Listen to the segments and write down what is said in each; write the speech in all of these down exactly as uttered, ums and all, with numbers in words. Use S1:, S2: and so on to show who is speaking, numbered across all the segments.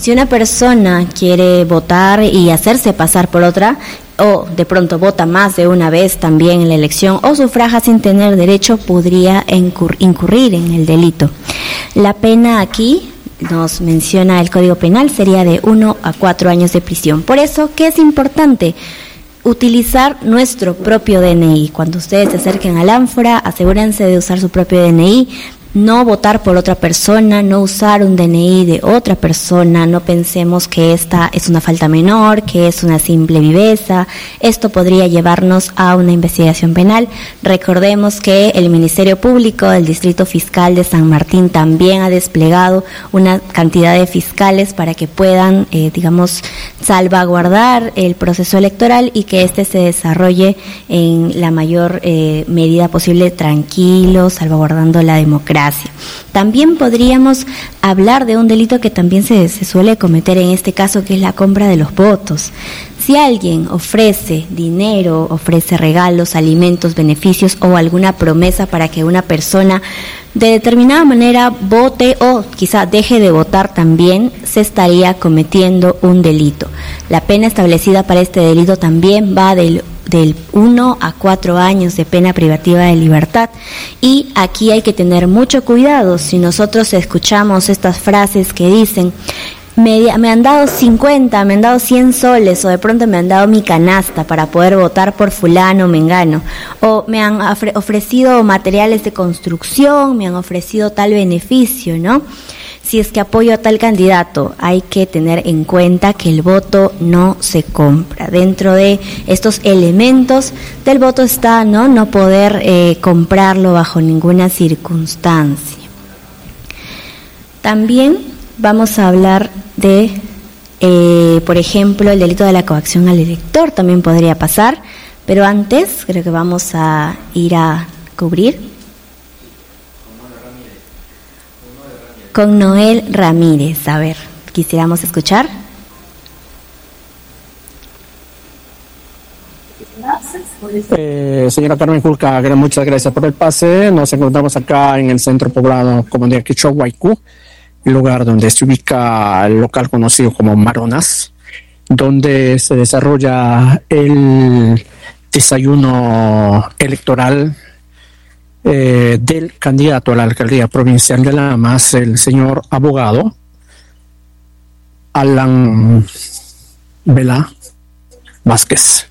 S1: Si una persona quiere votar y hacerse pasar por otra, o de pronto vota más de una vez también en la elección, o sufraga sin tener derecho, podría incurrir en el delito. La pena aquí, nos menciona el Código Penal, sería de uno a cuatro años de prisión. Por eso, ¿qué es importante? Utilizar nuestro propio D N I. Cuando ustedes se acerquen al ánfora, asegúrense de usar su propio D N I. No votar por otra persona, no usar un D N I de otra persona, no pensemos que esta es una falta menor, que es una simple viveza. Esto podría llevarnos a una investigación penal. Recordemos que el Ministerio Público del Distrito Fiscal de San Martín también ha desplegado una cantidad de fiscales para que puedan, eh, digamos, salvaguardar el proceso electoral y que éste se desarrolle en la mayor eh, medida posible tranquilo, salvaguardando la democracia. También podríamos hablar de un delito que también se, se suele cometer en este caso, que es la compra de los votos. Si alguien ofrece dinero, ofrece regalos, alimentos, beneficios o alguna promesa para que una persona de determinada manera vote o quizá deje de votar también, se estaría cometiendo un delito. La pena establecida para este delito también va del del uno a cuatro años de pena privativa de libertad. Y aquí hay que tener mucho cuidado. Si nosotros escuchamos estas frases que dicen me, me han dado cincuenta, me han dado cien soles, o de pronto me han dado mi canasta para poder votar por fulano o mengano, o me han ofre- ofrecido materiales de construcción, me han ofrecido tal beneficio, ¿no? Si es que apoyo a tal candidato, hay que tener en cuenta que el voto no se compra. Dentro de estos elementos del voto está no, no poder eh, comprarlo bajo ninguna circunstancia. También vamos a hablar de, eh, por ejemplo, el delito de la coacción al elector, también podría pasar, pero antes creo que vamos a ir a cubrir con Noel Ramírez. A ver, quisiéramos escuchar.
S2: Eh, señora Carmen Julca, muchas gracias por el pase. Nos encontramos acá en el centro poblado como de Quichohuaycú, el lugar donde se ubica el local conocido como Maronas, donde se desarrolla el desayuno electoral Eh, del candidato a la alcaldía provincial de Lamas, el señor abogado Alan Vela Vázquez.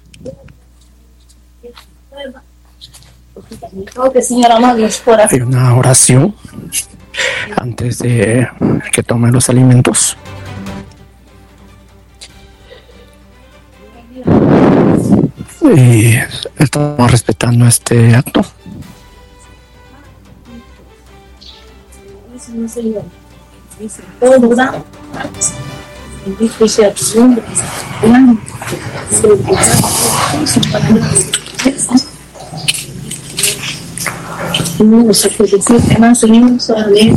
S2: Hay una oración antes de que tome los alimentos. Y estamos respetando este acto.
S3: No se iba. Dice todo, ¿verdad? Dice ese absurdo. No se puede decir que más seguimos a leer.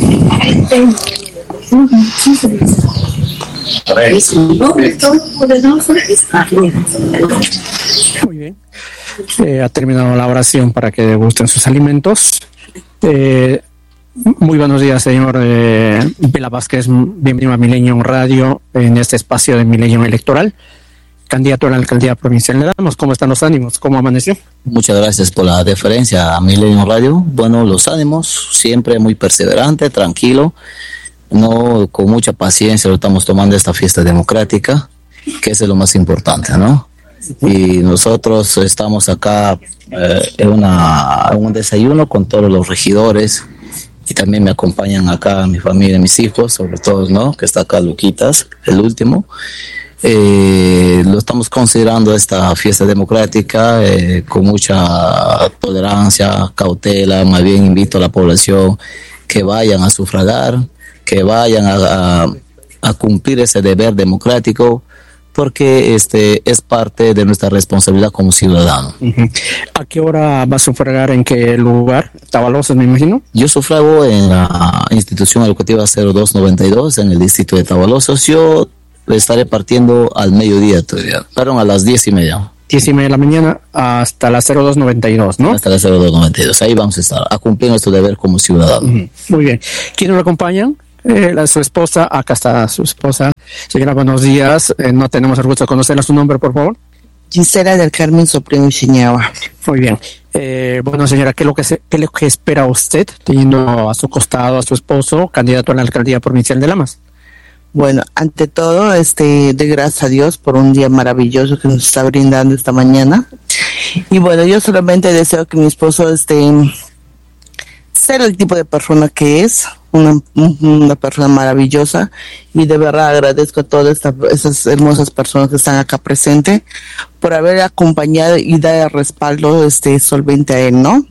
S2: Muy bien. Eh, ha terminado la oración para que degusten sus alimentos. Eh, Muy buenos días, señor eh, Vela Vázquez. Bienvenido a Milenio Radio en este espacio de Milenio Electoral. Candidato a la alcaldía provincial de Lamas, ¿cómo están los ánimos? ¿Cómo amaneció?
S4: Muchas gracias por la deferencia a Milenio Radio. Bueno, los ánimos siempre muy perseverante, tranquilo, no con mucha paciencia lo estamos tomando esta fiesta democrática, que es lo más importante, ¿no? Y nosotros estamos acá eh, en, una, en un desayuno con todos los regidores. Y también me acompañan acá mi familia, mis hijos, sobre todo, ¿no? Que está acá Luquitas, el último. Eh, lo estamos considerando esta fiesta democrática eh, con mucha tolerancia, cautela. Más bien invito a la población que vayan a sufragar, que vayan a, a, a cumplir ese deber democrático, porque este es parte de nuestra responsabilidad como ciudadano.
S2: Uh-huh. ¿A qué hora va a sufragar? ¿En qué lugar? ¿Tabalosas, me imagino?
S4: Yo sufrago en la institución educativa cero dos noventa y dos en el distrito de Tabalosas. Yo estaré partiendo al mediodía todavía, perdón, a las diez y media.
S2: Diez y media de la mañana hasta la cero dos noventa y dos, ¿no?
S4: Hasta la cero dos noventa y dos, ahí vamos a estar, a cumplir nuestro deber como ciudadano.
S2: Uh-huh. Muy bien. ¿Quiénes lo acompañan? Eh, la, su esposa, acá está su esposa. Señora, buenos días. Eh, no tenemos el gusto de conocerla. ¿Su nombre, por favor?
S5: Gisela del Carmen Soprano Chiñaba.
S2: Muy bien. Eh, bueno, señora, ¿qué es lo que se, qué es lo que espera usted teniendo a su costado a su esposo, candidato a la alcaldía provincial de Lamas?
S5: Bueno, ante todo, este, de gracias a Dios por un día maravilloso que nos está brindando esta mañana. Y bueno, yo solamente deseo que mi esposo, este, sea el tipo de persona que es, una, una persona maravillosa, y de verdad agradezco a todas esta, esas hermosas personas que están acá presentes por haber acompañado y dar respaldo, este, solvente a él, ¿no?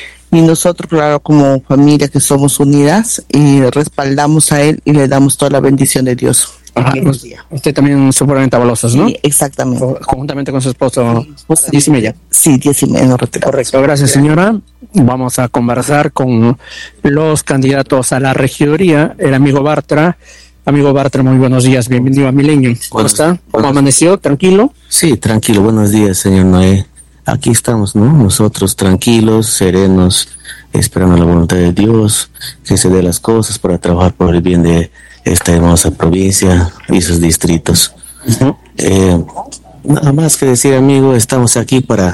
S5: Y nosotros, claro, como familia que somos unidas y respaldamos a él y le damos toda la bendición de Dios.
S2: Ajá, pues, usted también seguramente Abalosos, ¿no?
S5: Sí, exactamente.
S2: O, conjuntamente con su esposo, sí, diez y media.
S5: Sí, diez y media, no retiramos.
S2: Correcto, gracias señora. Vamos a conversar con los candidatos a la regiduría, el amigo Bartra. Amigo Bartra, muy buenos días, bienvenido a Milenio. ¿Cómo
S4: Buenos,
S2: está? ¿Cómo
S4: buenos,
S2: amaneció? ¿Tranquilo?
S4: Sí, tranquilo, buenos días, señor Noé. Aquí estamos, ¿no? Nosotros tranquilos, serenos, esperando la voluntad de Dios, que se dé las cosas para trabajar por el bien de esta hermosa provincia y sus distritos. Uh-huh. Eh, nada más que decir, amigo, estamos aquí para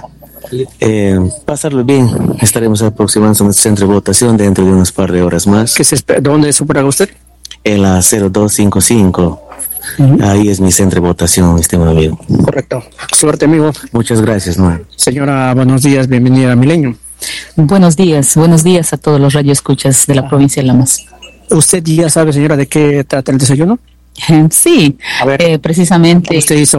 S4: eh, pasarlo bien. Estaremos aproximando a nuestro centro de votación dentro de unas par de horas más.
S2: ¿Qué se espera? ¿Dónde supera usted?
S4: En la cero dos cinco cinco. Uh-huh. Ahí es mi centro de votación, estimado amigo.
S2: Correcto. Suerte, amigo.
S4: Muchas gracias, Noé.
S2: Señora, buenos días, bienvenida a Milenio.
S6: Buenos días, buenos días a todos los radioescuchas de la provincia de Lamas.
S2: ¿Usted ya sabe, señora, de qué trata el desayuno?
S6: Sí, a ver, eh, precisamente.
S2: Usted hizo,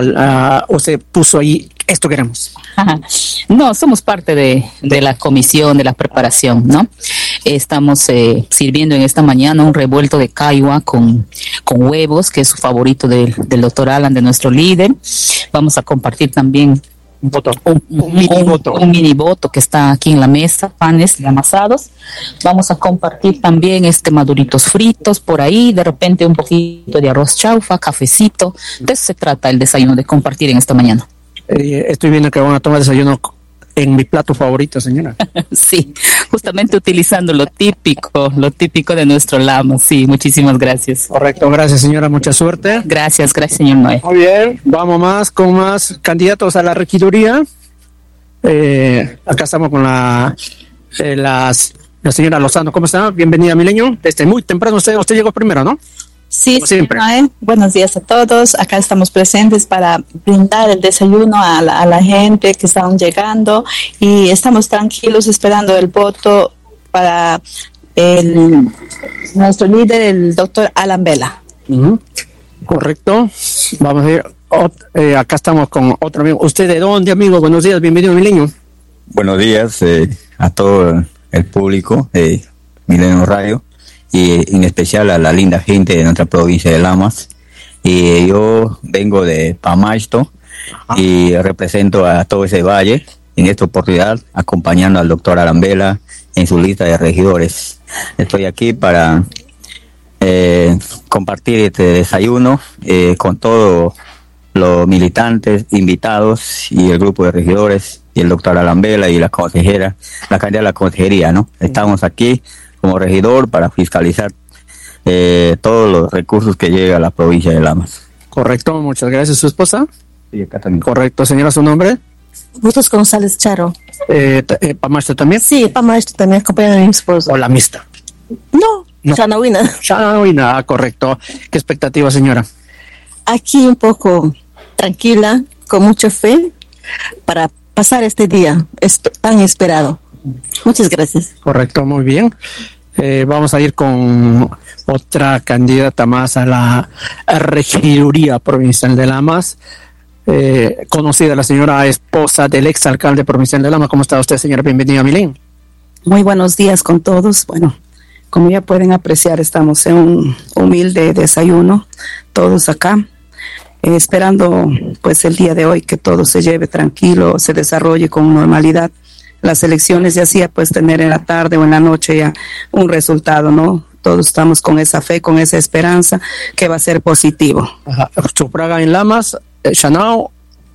S2: uh, usted puso ahí, esto queremos.
S6: Ajá. No, somos parte de, de la comisión, de la preparación, ¿no? Estamos eh, sirviendo en esta mañana un revuelto de caigua con, con huevos, que es su favorito del, del doctor Alan, de nuestro líder. Vamos a compartir también
S2: un voto,
S6: un, un, un, mini un, voto. un mini voto que está aquí en la mesa, panes amasados. Vamos a compartir también este maduritos fritos por ahí, de repente un poquito de arroz chaufa, cafecito. De eso se trata el desayuno, de compartir en esta mañana.
S2: Eh, estoy viendo que van a tomar desayuno en mi plato favorito, señora.
S6: Sí, justamente utilizando lo típico, lo típico de nuestro Lama. Sí, muchísimas gracias.
S2: Correcto, gracias señora, mucha suerte.
S6: Gracias, gracias señor Noé.
S2: Muy bien, vamos más con más candidatos a la regiduría. Eh, acá estamos con la, eh, las, la señora Lozano. ¿Cómo está? Bienvenida a Milenio. Desde muy temprano, usted, usted llegó primero, ¿no?
S7: Sí, siempre. Noé, buenos días a todos. Acá estamos presentes para brindar el desayuno a la, a la gente que están llegando y estamos tranquilos esperando el voto para el, nuestro líder, el doctor Alan Vela.
S2: Uh-huh. Correcto. Vamos a ver. Ot, eh, acá estamos con otro amigo. ¿Usted de dónde, amigo? Buenos días, bienvenido a Milenio.
S8: Buenos días eh, a todo el público de Milenio Radio. Y en especial a la linda gente de nuestra provincia de Lamas. Y yo vengo de Pamasto y represento a todo ese valle en esta oportunidad, acompañando al doctor Alan Vela en su lista de regidores. Estoy aquí para eh, compartir este desayuno eh, con todos los militantes, invitados y el grupo de regidores y el doctor Alan Vela y la consejera, la candidata de la consejería, ¿no? Estamos aquí como regidor para fiscalizar eh, todos los recursos que llega a la provincia de Lamas.
S2: Correcto, muchas gracias. ¿Su esposa?
S8: Sí, acá también.
S2: Correcto, señora, ¿su nombre?
S7: Bustos González Charo.
S2: Eh, eh, ¿Pamasto también?
S7: Sí, Pamasto también, acompañado de mi esposo.
S2: ¿O la mixta?
S7: No, no. Chanawina.
S2: Chanawina, correcto. ¿Qué expectativa, señora?
S7: Aquí un poco tranquila, con mucha fe, para pasar este día tan esperado. Muchas gracias.
S2: Correcto, muy bien. Eh, vamos a ir con otra candidata más a la regiduría provincial de Lamas, eh, conocida la señora esposa del exalcalde provincial de Lamas. ¿Cómo está usted, señora? Bienvenida a Milén.
S9: Muy buenos días con todos. Bueno, como ya pueden apreciar, estamos en un humilde desayuno, todos acá, eh, esperando pues el día de hoy que todo se lleve tranquilo, se desarrolle con normalidad. Las elecciones ya hacía pues tener en la tarde o en la noche ya un resultado, ¿no? Todos estamos con esa fe, con esa esperanza que va a ser positivo.
S2: Ajá. ¿Sufraga en Lamas, eh, Chanao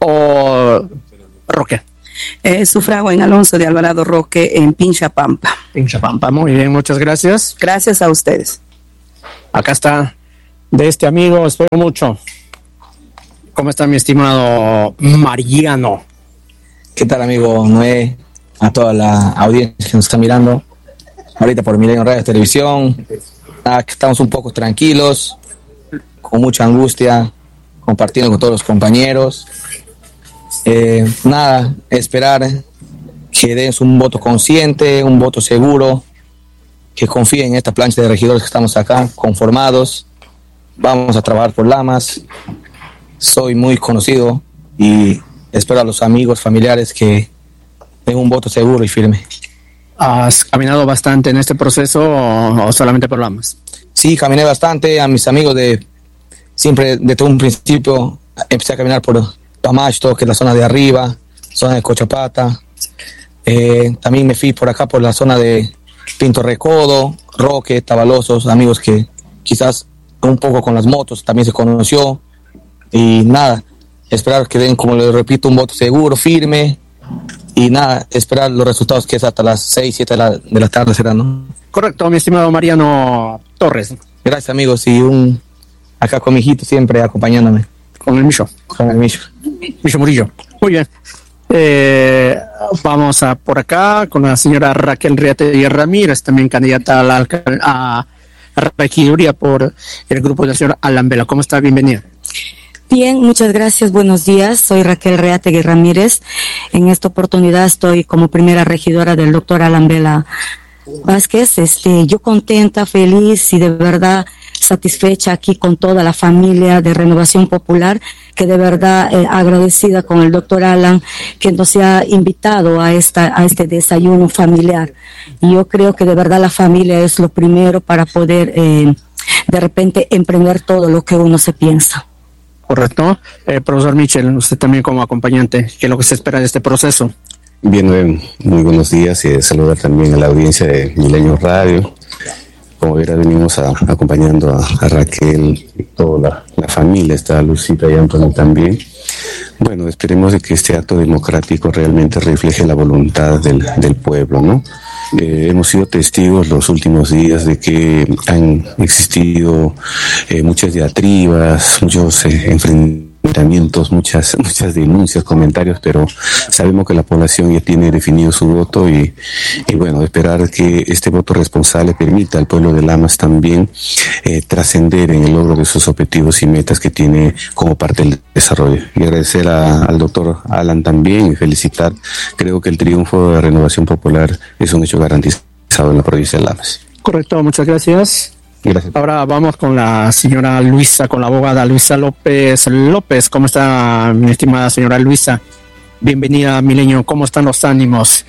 S2: o Roque?
S9: Eh, sufrago en Alonso de Alvarado Roque en Pinchapampa.
S2: Pinchapampa, muy bien, muchas gracias.
S9: Gracias a ustedes.
S2: Acá está, de este amigo, espero mucho. ¿Cómo está mi estimado Mariano?
S10: ¿Qué tal, amigo Noé? A toda la audiencia que nos está mirando ahorita por Milenio Radio Televisión. Aquí estamos un poco tranquilos, con mucha angustia, compartiendo con todos los compañeros. Eh, nada, esperar que den un voto consciente, un voto seguro, que confíen en esta plancha de regidores que estamos acá, conformados. Vamos a trabajar por Lamas. Soy muy conocido y espero a los amigos, familiares que den un voto seguro y firme.
S2: ¿Has caminado bastante en este proceso o, o solamente por Lamas?
S10: Sí, caminé bastante. A mis amigos de siempre, desde un principio, empecé a caminar por Pamashto, que es la zona de arriba, zona de Cochapata. Eh, también me fui por acá, por la zona de Pinto Recodo, Roque, Tabalosos, amigos que quizás un poco con las motos también se conoció. Y nada, esperar que den, como les repito, un voto seguro, firme. Y nada, esperar los resultados, que es hasta las seis, siete de la, de la tarde será, ¿no?
S2: Correcto, mi estimado Mariano Torres.
S10: Gracias, amigos, y un acá con mi hijito siempre acompañándome.
S2: Con el Micho.
S10: Con el Micho.
S2: Micho Murillo. Muy bien. Eh, vamos a por acá con la señora Raquel Reate y Ramírez, también candidata a la alcal- a regiduría por el grupo del señor Alan Vela. ¿Cómo está? Bienvenida.
S11: Bien, muchas gracias, buenos días. Soy Raquel Reategui Ramírez. En esta oportunidad estoy como primera regidora del doctor Alan Vela Vázquez. Este, yo contenta, feliz y de verdad satisfecha aquí con toda la familia de Renovación Popular, que de verdad eh, agradecida con el doctor Alan, que nos ha invitado a esta a este desayuno familiar. Y yo creo que de verdad la familia es lo primero para poder eh, de repente emprender todo lo que uno se piensa.
S2: Correcto. Eh, profesor Michel, usted también como acompañante, ¿qué es lo que se espera de este proceso?
S12: Bien, bien, muy buenos días y saludar también a la audiencia de Milenio Radio. Como verá, venimos a, acompañando a, a Raquel y toda la, la familia, está Lucita y Antonio también. Bueno, esperemos de que este acto democrático realmente refleje la voluntad del, del pueblo, ¿no? Eh, hemos sido testigos los últimos días de que han existido eh, muchas diatribas, muchos eh, enfrentamientos, muchas muchas denuncias, comentarios, pero sabemos que la población ya tiene definido su voto y, y bueno, esperar que este voto responsable permita al pueblo de Lamas también eh, trascender en el logro de sus objetivos y metas que tiene como parte del desarrollo. Y agradecer a, al doctor Alan también y felicitar. Creo que el triunfo de Renovación Popular es un hecho garantizado en la provincia de Lamas.
S2: Correcto, muchas gracias.
S12: Gracias.
S2: Ahora vamos con la señora Luisa, con la abogada Luisa López López. ¿Cómo está, mi estimada señora Luisa? Bienvenida, Milenio. ¿Cómo están los ánimos?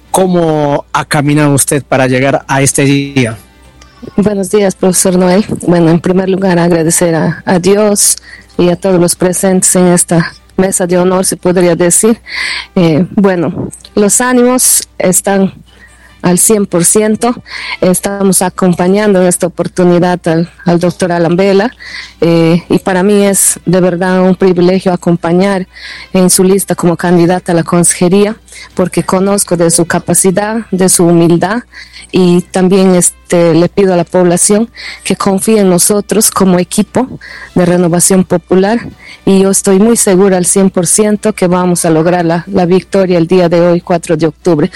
S2: ¿Cómo ha caminado usted para llegar a este día?
S13: Buenos días, profesor Noel. Bueno, en primer lugar, agradecer a, a Dios y a todos los presentes en esta mesa de honor, se podría decir. Eh, bueno, los ánimos están al cien por ciento. Estamos acompañando en esta oportunidad al, al doctor Alan Vela eh, y para mí es de verdad un privilegio acompañar en su lista como candidata a la consejería, porque conozco de su capacidad, de su humildad, y también este, le pido a la población que confíe en nosotros como equipo de Renovación Popular, y yo estoy muy segura al cien por ciento que vamos a lograr la, la victoria el día de hoy, cuatro de octubre.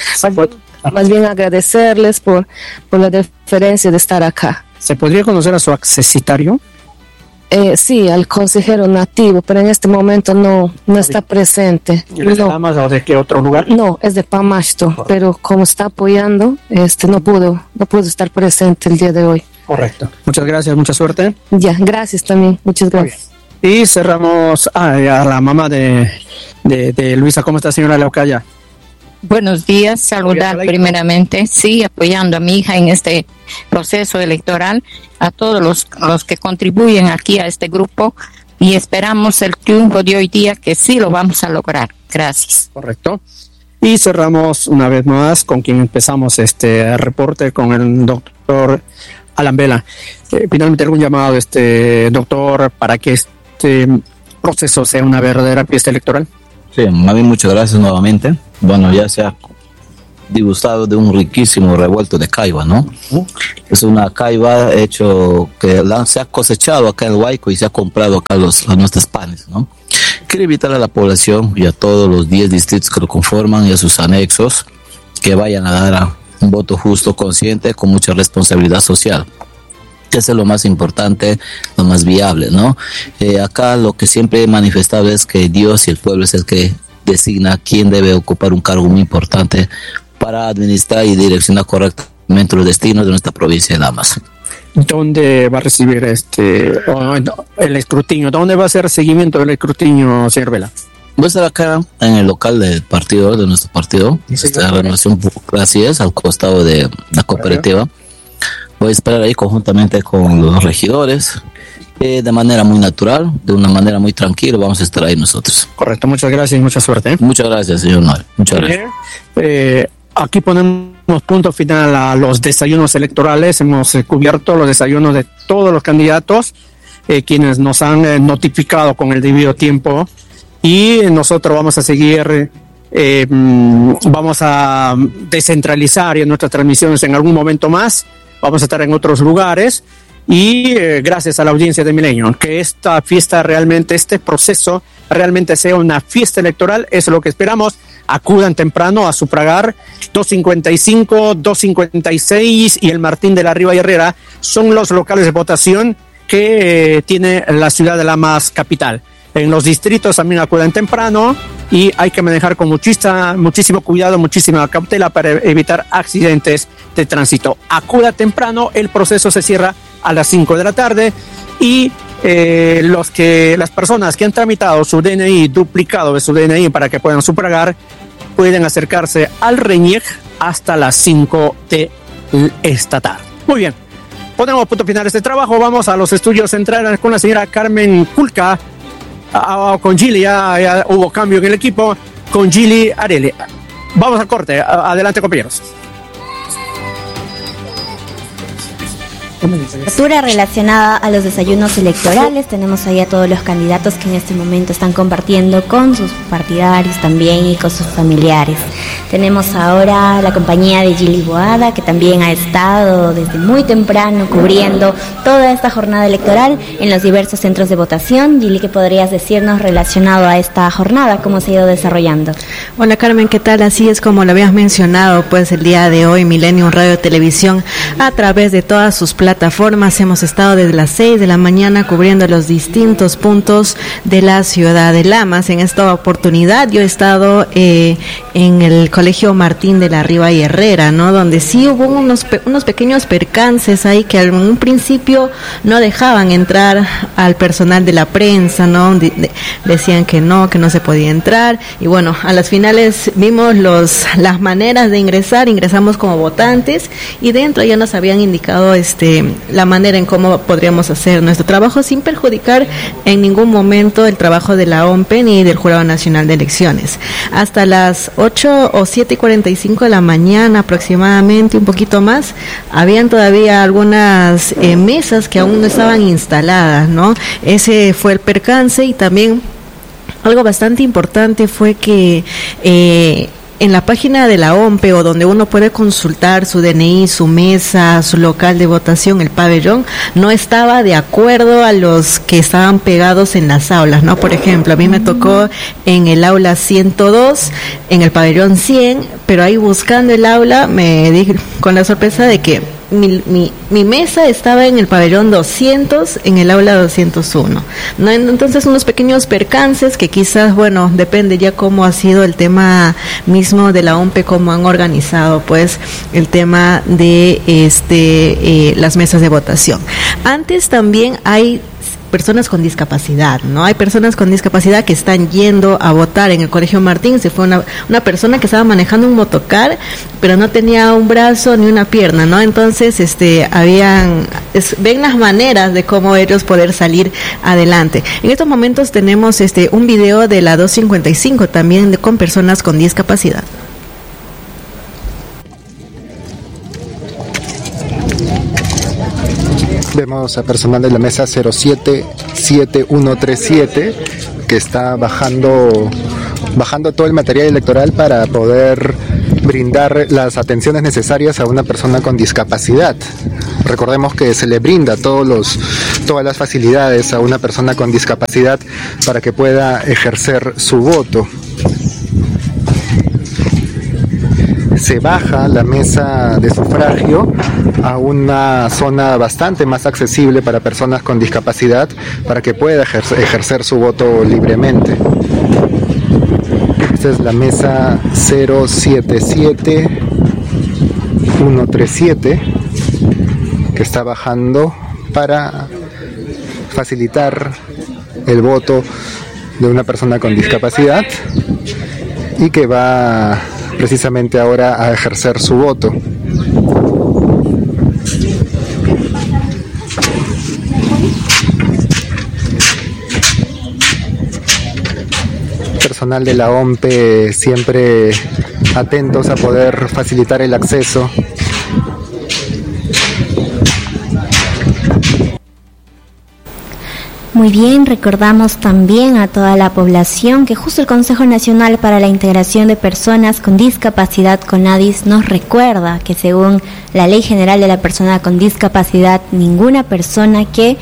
S13: Más bien agradecerles por, por la deferencia de estar acá.
S2: ¿Se podría conocer a su accesitario?
S13: Eh, sí, al consejero nativo, pero en este momento no, no está presente.
S2: ¿Es de Lamas o de qué otro lugar?
S13: No, es de Pamashto, pero como está apoyando, este no pudo, no pudo estar presente el día de hoy.
S2: Correcto. Muchas gracias, mucha suerte.
S13: Ya, gracias también, muchas gracias.
S2: Y cerramos ah, a la mamá de, de, de Luisa. ¿Cómo está, señora Leocaya?
S14: Buenos días, saludar primeramente, sí, apoyando a mi hija en este proceso electoral, a todos los, los que contribuyen aquí a este grupo, y esperamos el triunfo de hoy día, que sí lo vamos a lograr. Gracias.
S2: Correcto. Y cerramos una vez más con quien empezamos este reporte, con el doctor Alan Vela. Eh, finalmente, algún llamado, este doctor, para que este proceso sea una verdadera fiesta electoral.
S4: Sí, Mavi, muchas gracias nuevamente. Bueno, ya se ha degustado de un riquísimo revuelto de caiba, ¿no? Es una caiba hecho que la, se ha cosechado acá en el Huayco y se ha comprado acá los, a nuestros panes, ¿no? Quiero invitar a la población y a todos los diez distritos que lo conforman y a sus anexos que vayan a dar a un voto justo, consciente, con mucha responsabilidad social. Eso es lo más importante, lo más viable, ¿no? Eh, acá lo que siempre he manifestado es que Dios y el pueblo es el que designa quién debe ocupar un cargo muy importante para administrar y direccionar correctamente los destinos de nuestra provincia de Lamas.
S2: ¿Dónde va a recibir este el escrutinio? ¿Dónde va a hacer seguimiento del escrutinio, señor Vela?
S4: Voy a estar acá en el local del partido, de nuestro partido, esta renovación, gracias, al costado de la cooperativa. Voy a esperar ahí conjuntamente con los regidores, eh, de manera muy natural, de una manera muy tranquila, vamos a estar ahí nosotros.
S2: Correcto, muchas gracias y mucha suerte. ¿eh?
S4: Muchas gracias, señor Noel, muchas gracias.
S2: Eh, aquí ponemos punto final a los desayunos electorales. Hemos eh, cubierto los desayunos de todos los candidatos, eh, quienes nos han eh, notificado con el debido tiempo, y nosotros vamos a seguir, eh, vamos a descentralizar en nuestras transmisiones en algún momento más. Vamos a estar en otros lugares y eh, gracias a la audiencia de Milenio, que esta fiesta realmente, este proceso realmente sea una fiesta electoral, eso es lo que esperamos. Acudan temprano a sufragar. Dos cincuenta y cinco, dos cincuenta y seis y el Martín de la Riva y Herrera son los locales de votación que eh, tiene la ciudad de Lamas capital. En los distritos también acudan temprano y hay que manejar con muchísima, muchísimo cuidado, muchísima cautela para evitar accidentes de tránsito. Acuda temprano, el proceso se cierra a las cinco de la tarde y eh, los que, las personas que han tramitado su D N I, duplicado de su D N I para que puedan sufragar, pueden acercarse al RENIEC hasta las cinco de esta tarde. Muy bien, ponemos punto final a este trabajo, vamos a los estudios centrales con la señora Carmen Culca. Ah, con Gili ya, ya hubo cambio en el equipo, con Gili Areli. Vamos al corte, adelante compañeros.
S1: Apertura relacionada a los desayunos electorales. Tenemos ahí a todos los candidatos que en este momento están compartiendo con sus partidarios también y con sus familiares. Tenemos ahora la compañía de Gili Boada, que también ha estado desde muy temprano cubriendo toda esta jornada electoral en los diversos centros de votación. Gili, ¿qué podrías decirnos relacionado a esta jornada? ¿Cómo se ha ido desarrollando?
S15: Hola Carmen, ¿qué tal? Así es como lo habías mencionado, pues el día de hoy Milenio Radio Televisión, a través de todas sus plataformas, hemos estado desde las seis de la mañana cubriendo los distintos puntos de la ciudad de Lamas. En esta oportunidad yo he estado eh, en el Colegio Martín de la Riva y Herrera, ¿no? Donde sí hubo unos, unos pequeños percances ahí que en un principio no dejaban entrar al personal de la prensa, ¿no? De, de, decían que no, que no se podía entrar, y bueno, a las finales vimos los las maneras de ingresar, ingresamos como votantes y dentro ya nos habían indicado este la manera en cómo podríamos hacer nuestro trabajo sin perjudicar en ningún momento el trabajo de la O M P E ni del Jurado Nacional de Elecciones. Hasta las ocho o siete y cuarenta y cinco de la mañana aproximadamente, un poquito más, habían todavía algunas eh, mesas que aún no estaban instaladas, ¿no? Ese fue el percance. Y también algo bastante importante fue que eh, en la página de la O M P E, o donde uno puede consultar su D N I, su mesa, su local de votación, el pabellón, no estaba de acuerdo a los que estaban pegados en las aulas, ¿no? Por ejemplo, a mí me tocó en el aula ciento dos, en el pabellón cien, pero ahí buscando el aula me di con la sorpresa de que Mi, mi, mi mesa estaba en el pabellón doscientos, en el aula doscientos uno, ¿no? Entonces unos pequeños percances que quizás, bueno, depende ya cómo ha sido el tema mismo de la O M P E, cómo han organizado pues el tema de este eh, las mesas de votación. Antes también hay personas con discapacidad, ¿no? Hay personas con discapacidad que están yendo a votar en el Colegio Martín. Se fue una, una persona que estaba manejando un motocar, pero no tenía un brazo ni una pierna, ¿no? Entonces, este, habían, es, ven las maneras de cómo ellos poder salir adelante. En estos momentos tenemos este un video de la dos cincuenta y cinco también de, con personas con discapacidad.
S16: Vemos a personal de la mesa cero siete siete uno tres siete que está bajando bajando todo el material electoral para poder brindar las atenciones necesarias a una persona con discapacidad. Recordemos que se le brinda todos los, todas las facilidades a una persona con discapacidad para que pueda ejercer su voto. Se baja la mesa de sufragio a una zona bastante más accesible para personas con discapacidad para que pueda ejercer, ejercer su voto libremente. Esta es la mesa cero siete siete uno tres siete que está bajando para facilitar el voto de una persona con discapacidad y que va precisamente ahora a ejercer su voto. Personal de la O M P E siempre atentos a poder facilitar el acceso.
S1: Muy bien, recordamos también a toda la población que justo el Consejo Nacional para la Integración de Personas con Discapacidad, CONADIS, nos recuerda que según la Ley General de la Persona con Discapacidad, ninguna persona que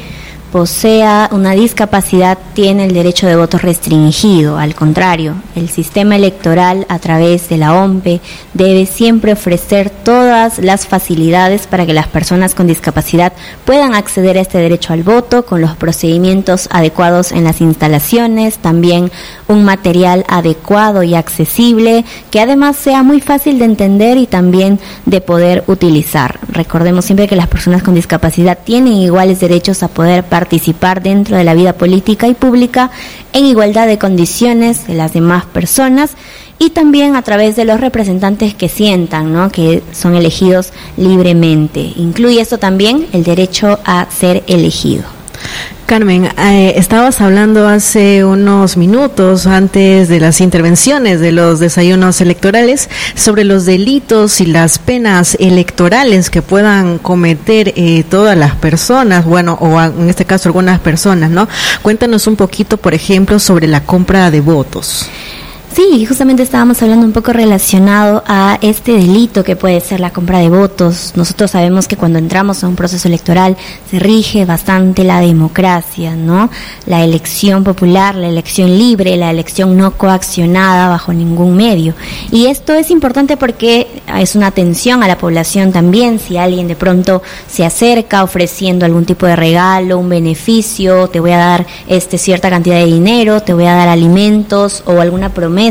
S1: posea una discapacidad tiene el derecho de voto restringido. Al contrario, el sistema electoral a través de la O M P E debe siempre ofrecer todas las facilidades para que las personas con discapacidad puedan acceder a este derecho al voto con los procedimientos adecuados en las instalaciones, también un material adecuado y accesible que además sea muy fácil de entender y también de poder utilizar. Recordemos siempre que las personas con discapacidad tienen iguales derechos a poder participar dentro de la vida política y pública en igualdad de condiciones de las demás personas y también a través de los representantes que sientan, ¿no?, que son elegidos libremente. Incluye esto también el derecho a ser elegido.
S15: Carmen, eh, estabas hablando hace unos minutos antes de las intervenciones de los desayunos electorales sobre los delitos y las penas electorales que puedan cometer eh, todas las personas, bueno, o en este caso algunas personas, ¿no? Cuéntanos un poquito, por ejemplo, sobre la compra de votos.
S1: Sí, justamente estábamos hablando un poco relacionado a este delito que puede ser la compra de votos. Nosotros sabemos que cuando entramos a un proceso electoral se rige bastante la democracia, ¿no? La elección popular, la elección libre, la elección no coaccionada bajo ningún medio. Y esto es importante porque es una atención a la población también. Si alguien de pronto se acerca ofreciendo algún tipo de regalo, un beneficio, te voy a dar este cierta cantidad de dinero, te voy a dar alimentos o alguna promesa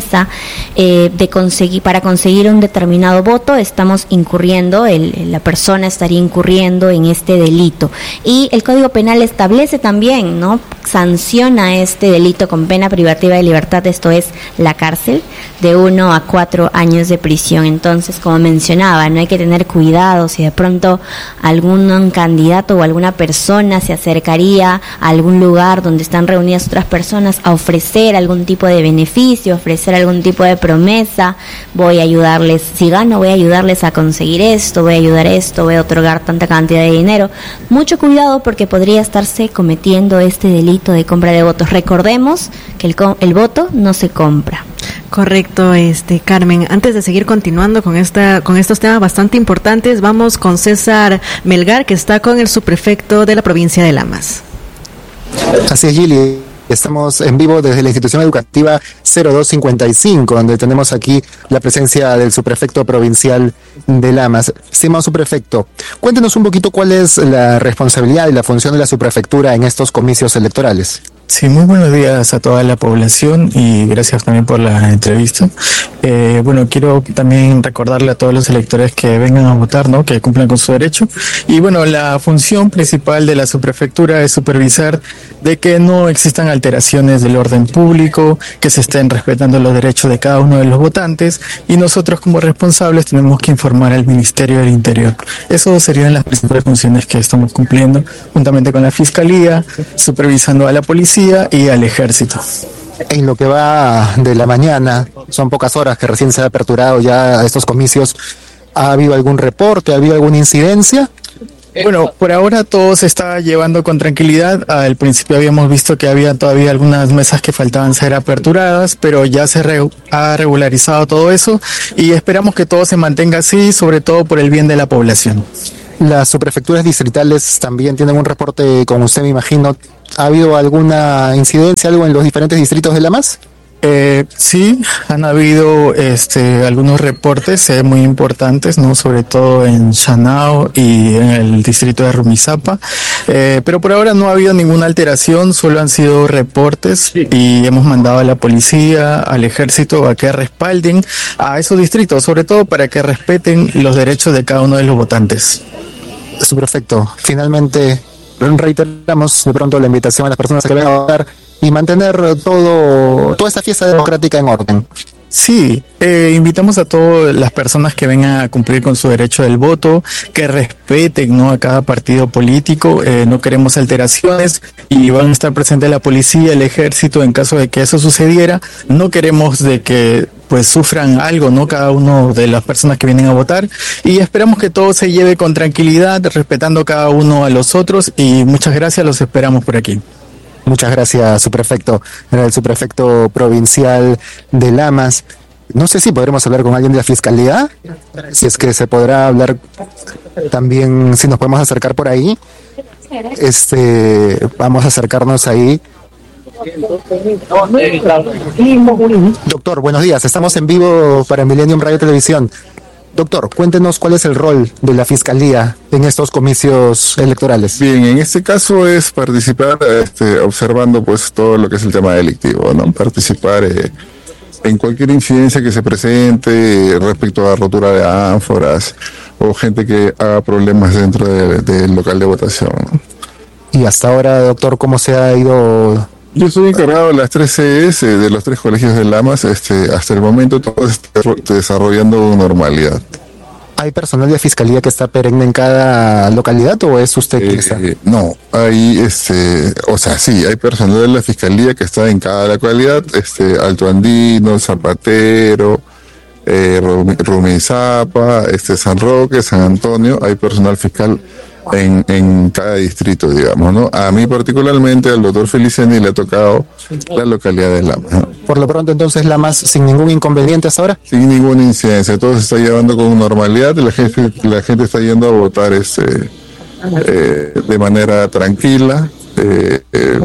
S1: Eh, de conseguir para conseguir un determinado voto, estamos incurriendo, el, la persona estaría incurriendo en este delito. Y el Código Penal establece también, ¿no?, sanciona este delito con pena privativa de libertad, esto es la cárcel, de uno a cuatro años de prisión. Entonces, como mencionaba, no hay que tener cuidado si de pronto algún candidato o alguna persona se acercaría a algún lugar donde están reunidas otras personas a ofrecer algún tipo de beneficio, ofrecer algún tipo de promesa, voy a ayudarles, si gano voy a ayudarles a conseguir esto, voy a ayudar esto, voy a otorgar tanta cantidad de dinero. Mucho cuidado porque podría estarse cometiendo este delito de compra de votos. Recordemos que el, el voto no se compra.
S15: Correcto, este Carmen. Antes de seguir continuando con esta con estos temas bastante importantes, vamos con César Melgar, que está con el subprefecto de la provincia de Lamas.
S16: Así es, Gili. Estamos en vivo desde la institución educativa cero dos cincuenta y cinco, donde tenemos aquí la presencia del subprefecto provincial de Lamas. Estimado subprefecto, cuéntenos un poquito cuál es la responsabilidad y la función de la subprefectura en estos comicios electorales.
S17: Sí, muy buenos días a toda la población y gracias también por la entrevista. Eh, bueno, quiero también recordarle a todos los electores que vengan a votar, ¿no?, que cumplan con su derecho. Y bueno, la función principal de la subprefectura es supervisar de que no existan alteraciones del orden público, que se estén respetando los derechos de cada uno de los votantes y nosotros como responsables tenemos que informar al Ministerio del Interior. Eso serían las principales funciones que estamos cumpliendo juntamente con la Fiscalía, supervisando a la policía y al ejército.
S16: En lo que va de la mañana, son pocas horas que recién se ha aperturado ya estos comicios, ¿ha habido algún reporte, ha habido alguna incidencia?
S17: Bueno, por ahora todo se está llevando con tranquilidad. Al principio habíamos visto que había todavía algunas mesas que faltaban ser aperturadas, pero ya se re- ha regularizado todo eso y esperamos que todo se mantenga así, sobre todo por el bien de la población.
S16: Las subprefecturas distritales también tienen un reporte con usted, me imagino. ¿Ha habido alguna incidencia, algo en los diferentes distritos de Lamas?
S17: Eh, sí, han habido este, algunos reportes eh, muy importantes, no, sobre todo en Chanao y en el distrito de Rumizápa, eh, pero por ahora no ha habido ninguna alteración, solo han sido reportes y hemos mandado a la policía, al ejército a que respalden a esos distritos, sobre todo para que respeten los derechos de cada uno de los votantes.
S16: Subprefecto, finalmente reiteramos de pronto la invitación a las personas a que vengan a votar y mantener todo, toda esta fiesta democrática en orden.
S17: Sí, eh, invitamos a todas las personas que vengan a cumplir con su derecho del voto, que respeten, ¿no?, a cada partido político, eh, no queremos alteraciones y van a estar presentes la policía, el ejército en caso de que eso sucediera. No queremos de que pues sufran algo, ¿no?, cada uno de las personas que vienen a votar, y esperamos que todo se lleve con tranquilidad, respetando cada uno a los otros, y muchas gracias, los esperamos por aquí.
S16: Muchas gracias, subprefecto. Era el subprefecto provincial de Lamas. No sé si podremos hablar con alguien de la fiscalía, si es que se podrá hablar también, si nos podemos acercar por ahí. Este, vamos a acercarnos ahí. Doctor, buenos días. Estamos en vivo para Millennium Radio Televisión. Doctor, cuéntenos cuál es el rol de la Fiscalía en estos comicios electorales.
S18: Bien, en este caso es participar este, observando pues todo lo que es el tema delictivo, ¿no? Participar eh, en cualquier incidencia que se presente eh, respecto a rotura de ánforas o gente que haga problemas dentro de- del local de votación, ¿no?
S16: Y hasta ahora, doctor, ¿cómo se ha ido?
S18: Yo soy encargado de las tres sedes eh, de los tres colegios de Lamas. Este, hasta el momento todo se está ro- desarrollando con normalidad.
S16: ¿Hay personal de Fiscalía que está perenne en cada localidad o es usted quien está?
S18: Eh, no, hay, este, o sea, sí, hay personal de la Fiscalía que está en cada localidad, este, Alto Andino, Zapatero, eh, Rumi- Rumizápa, este, San Roque, San Antonio, hay personal fiscal en, en cada distrito, digamos, ¿no? A mí particularmente, al doctor Feliciani le ha tocado la localidad de Lamas, ¿no?
S16: Por lo pronto, entonces, Lamas sin ningún inconveniente hasta ahora.
S18: Sin ninguna incidencia, todo se está llevando con normalidad, la gente, la gente está yendo a votar este, eh, de manera tranquila. Eh, eh,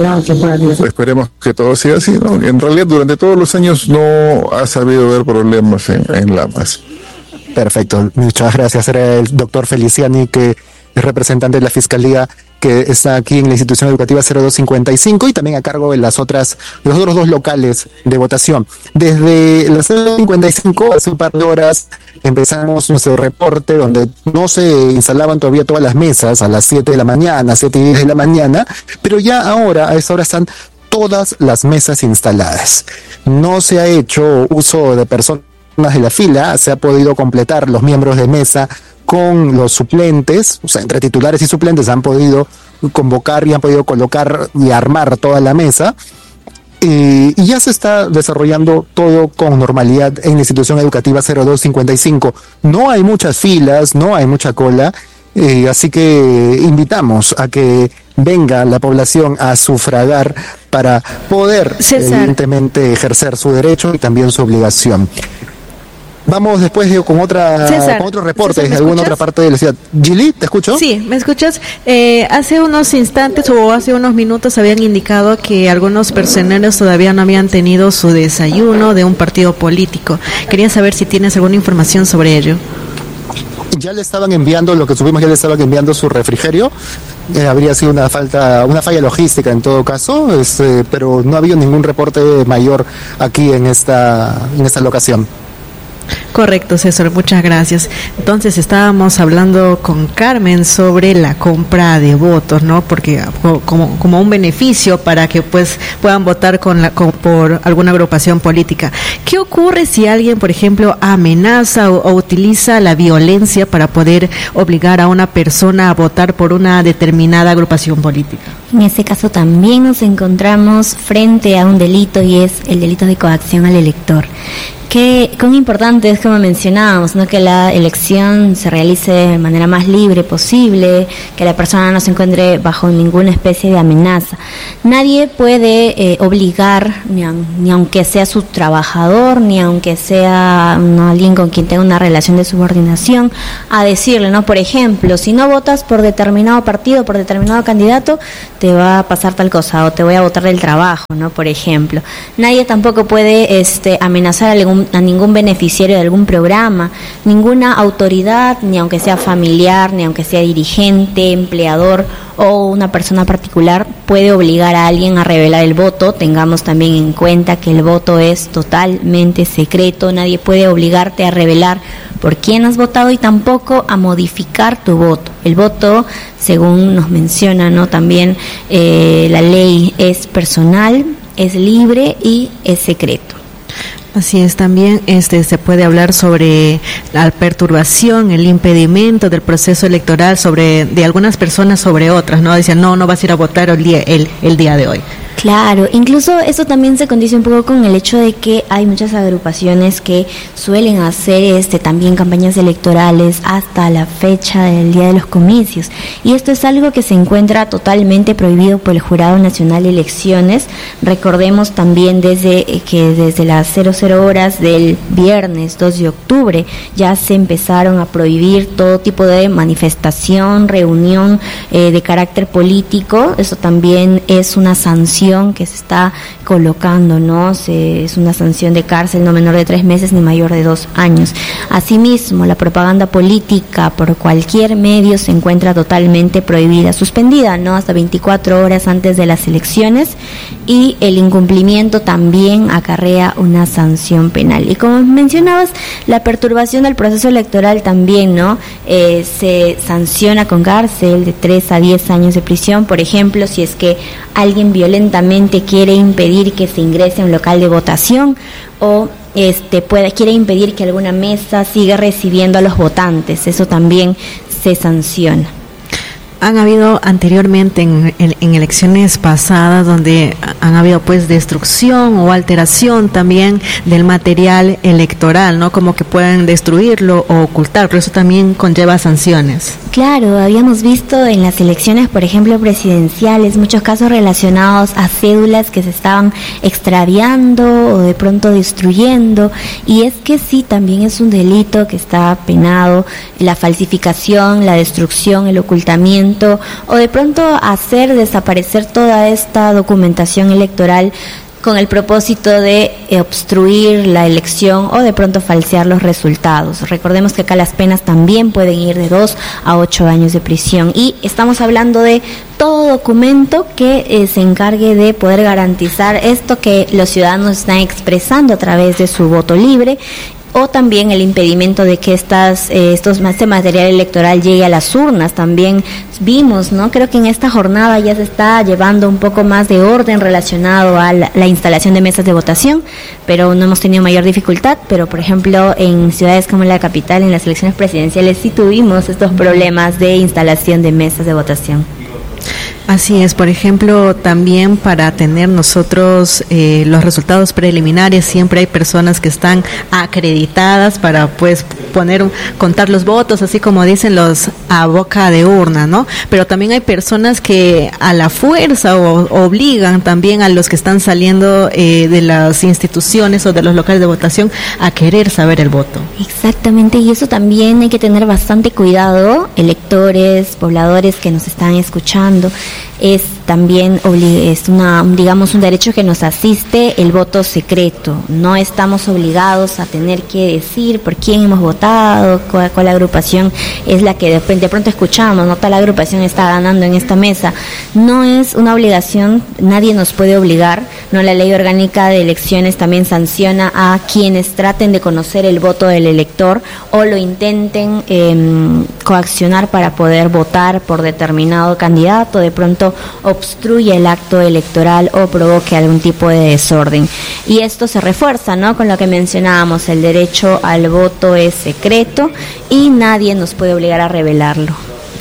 S18: esperemos que todo siga así, ¿no? En realidad, durante todos los años no ha sabido haber problemas en, en Lamas.
S16: Perfecto, muchas gracias. Era el doctor Feliciani, que es representante de la Fiscalía, que está aquí en la institución educativa cero dos cincuenta y cinco y también a cargo de las otras, de los otros dos locales de votación. Desde la cero dos cincuenta y cinco, hace un par de horas, empezamos nuestro reporte donde no se instalaban todavía todas las mesas a las siete de la mañana, siete y diez de la mañana, pero ya ahora, a esa hora están todas las mesas instaladas. No se ha hecho uso de personas de la fila, se ha podido completar los miembros de mesa con los suplentes, o sea, entre titulares y suplentes han podido convocar y han podido colocar y armar toda la mesa. Eh, y ya se está desarrollando todo con normalidad en la institución educativa cero dos cincuenta y cinco. No hay muchas filas, no hay mucha cola, eh, así que invitamos a que venga la población a sufragar para poder,
S15: César.
S16: evidentemente, ejercer su derecho y también su obligación. Vamos después de, con otra
S15: César,
S16: con otro reporte
S15: César,
S16: de
S15: ¿me
S16: alguna
S15: escuchas?
S16: otra parte de la ciudad. Gili, ¿te escucho?
S15: Sí, ¿me escuchas? Eh, hace unos instantes o hace unos minutos habían indicado que algunos personeros todavía no habían tenido su desayuno de un partido político. Quería saber si tienes alguna información sobre ello.
S16: Ya le estaban enviando, lo que subimos, ya le estaban enviando su refrigerio. Eh, habría sido una falta, una falla logística en todo caso, este, pero no ha habido ningún reporte mayor aquí en esta, en esta locación.
S15: Correcto, César, muchas gracias. Entonces estábamos hablando con Carmen sobre la compra de votos, ¿no? Porque co- como, como un beneficio para que pues puedan votar con la, con- por alguna agrupación política. ¿Qué ocurre si alguien, por ejemplo, amenaza o, o utiliza la violencia para poder obligar a una persona a votar por una determinada agrupación política?
S1: En este caso también nos encontramos frente a un delito y es el delito de coacción al elector. Que cuán importante es, como mencionábamos, ¿no?, que la elección se realice de manera más libre posible, que la persona no se encuentre bajo ninguna especie de amenaza. Nadie puede eh, obligar, ni, a, ni aunque sea su trabajador, ni aunque sea ¿no? alguien con quien tenga una relación de subordinación, a decirle, ¿no?, por ejemplo, si no votas por determinado partido, por determinado candidato, te va a pasar tal cosa, o te voy a botar del trabajo, ¿no?, por ejemplo. Nadie tampoco puede este, amenazar a algún a ningún beneficiario de algún programa, ninguna autoridad, ni aunque sea familiar, ni aunque sea dirigente, empleador o una persona particular, puede obligar a alguien a revelar el voto. Tengamos también en cuenta que el voto es totalmente secreto, nadie puede obligarte a revelar por quién has votado y tampoco a modificar tu voto. El voto, según nos menciona, ¿no?, también eh, la ley, es personal, es libre y es secreto.
S15: Así es, también este se puede hablar sobre la perturbación, el impedimento del proceso electoral sobre de algunas personas sobre otras, ¿no? Dicen, no, no vas a ir a votar el día, el, el día de hoy.
S1: Claro, incluso eso también se condice un poco con el hecho de que hay muchas agrupaciones que suelen hacer este también campañas electorales hasta la fecha del día de los comicios, y esto es algo que se encuentra totalmente prohibido por el Jurado Nacional de Elecciones. Recordemos también desde que desde las cero cero horas del viernes dos de octubre ya se empezaron a prohibir todo tipo de manifestación, reunión eh, de carácter político. Eso también es una sanción que se está colocando, ¿no? Se, es una sanción de cárcel no menor de tres meses ni mayor de dos años. Asimismo, la propaganda política por cualquier medio se encuentra totalmente prohibida, suspendida, ¿no?, hasta veinticuatro horas antes de las elecciones, y el incumplimiento también acarrea una sanción penal. Y como mencionabas, la perturbación del proceso electoral también, ¿no? Eh, se sanciona con cárcel de tres a diez años de prisión, por ejemplo, si es que alguien violentamente quiere impedir que se ingrese a un local de votación o este puede quiere impedir que alguna mesa siga recibiendo a los votantes. Eso también se sanciona.
S15: Han habido anteriormente en, en, en elecciones pasadas donde han habido pues destrucción o alteración también del material electoral, ¿no? Como que pueden destruirlo o ocultarlo, eso también conlleva sanciones.
S1: Claro, habíamos visto en las elecciones, por ejemplo, presidenciales, muchos casos relacionados a cédulas que se estaban extraviando o de pronto destruyendo, y es que sí, también es un delito que está penado, la falsificación, la destrucción, el ocultamiento, o de pronto hacer desaparecer toda esta documentación electoral con el propósito de obstruir la elección o de pronto falsear los resultados. Recordemos que acá las penas también pueden ir de dos a ocho años de prisión, y estamos hablando de todo documento que eh, se encargue de poder garantizar esto que los ciudadanos están expresando a través de su voto libre, o también el impedimento de que estas eh, estos este material electoral llegue a las urnas. También vimos, ¿no? Creo que en esta jornada ya se está llevando un poco más de orden relacionado a la, la instalación de mesas de votación, pero no hemos tenido mayor dificultad. Pero, por ejemplo, en ciudades como la capital, en las elecciones presidenciales, sí tuvimos estos problemas de instalación de mesas de votación.
S15: Así es, por ejemplo, también para tener nosotros eh, los resultados preliminares, siempre hay personas que están acreditadas para pues poner, contar los votos, así como dicen los a boca de urna, ¿no? Pero también hay personas que a la fuerza o obligan también a los que están saliendo eh, de las instituciones o de los locales de votación a querer saber el voto.
S1: Exactamente, y eso también hay que tener bastante cuidado, electores, pobladores que nos están escuchando. Es también es una digamos un derecho que nos asiste el voto secreto. No estamos obligados a tener que decir por quién hemos votado, cuál, cuál agrupación es la que de, de pronto escuchamos, no, tal agrupación está ganando en esta mesa. No es una obligación, nadie nos puede obligar, no. La ley orgánica de elecciones también sanciona a quienes traten de conocer el voto del elector o lo intenten eh, coaccionar para poder votar por determinado candidato, de pronto obstruye el acto electoral o provoque algún tipo de desorden. Y esto se refuerza, ¿no?, con lo que mencionábamos, el derecho al voto es secreto y nadie nos puede obligar a revelarlo.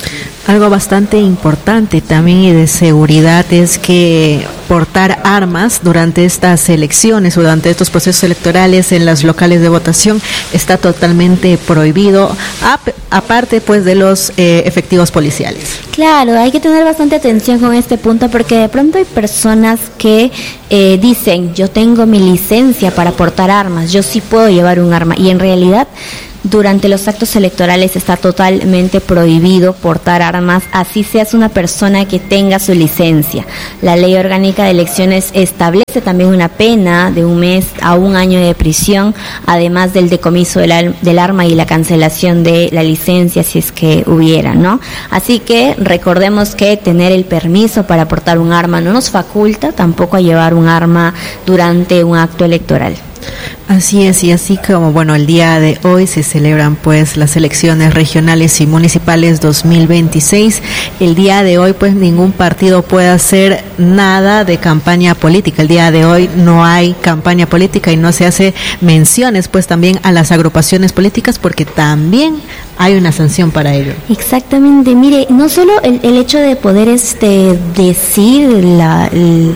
S15: Algo bastante importante también y de seguridad es que portar armas durante estas elecciones o durante estos procesos electorales en los locales de votación está totalmente prohibido, ap- aparte pues de los eh, efectivos policiales.
S1: Claro, hay que tener bastante atención con este punto porque de pronto hay personas que eh, dicen, yo tengo mi licencia para portar armas, yo sí puedo llevar un arma, y en realidad durante los actos electorales está totalmente prohibido portar armas, así seas una persona que tenga su licencia. La Ley Orgánica de Elecciones establece también una pena de un mes a un año de prisión, además del decomiso del, al- del arma y la cancelación de la licencia si es que hubiera, ¿no? Así que recordemos que tener el permiso para portar un arma no nos faculta tampoco a llevar un arma durante un acto electoral.
S15: Así es, y así como, bueno, el día de hoy se celebran pues las elecciones regionales y municipales dos mil veintiséis. El día de hoy pues ningún partido puede hacer nada de campaña política. El día de hoy no hay campaña política y no se hace menciones pues también a las agrupaciones políticas porque también hay una sanción para ello.
S1: Exactamente, mire, no solo el, el hecho de poder este decir la, el,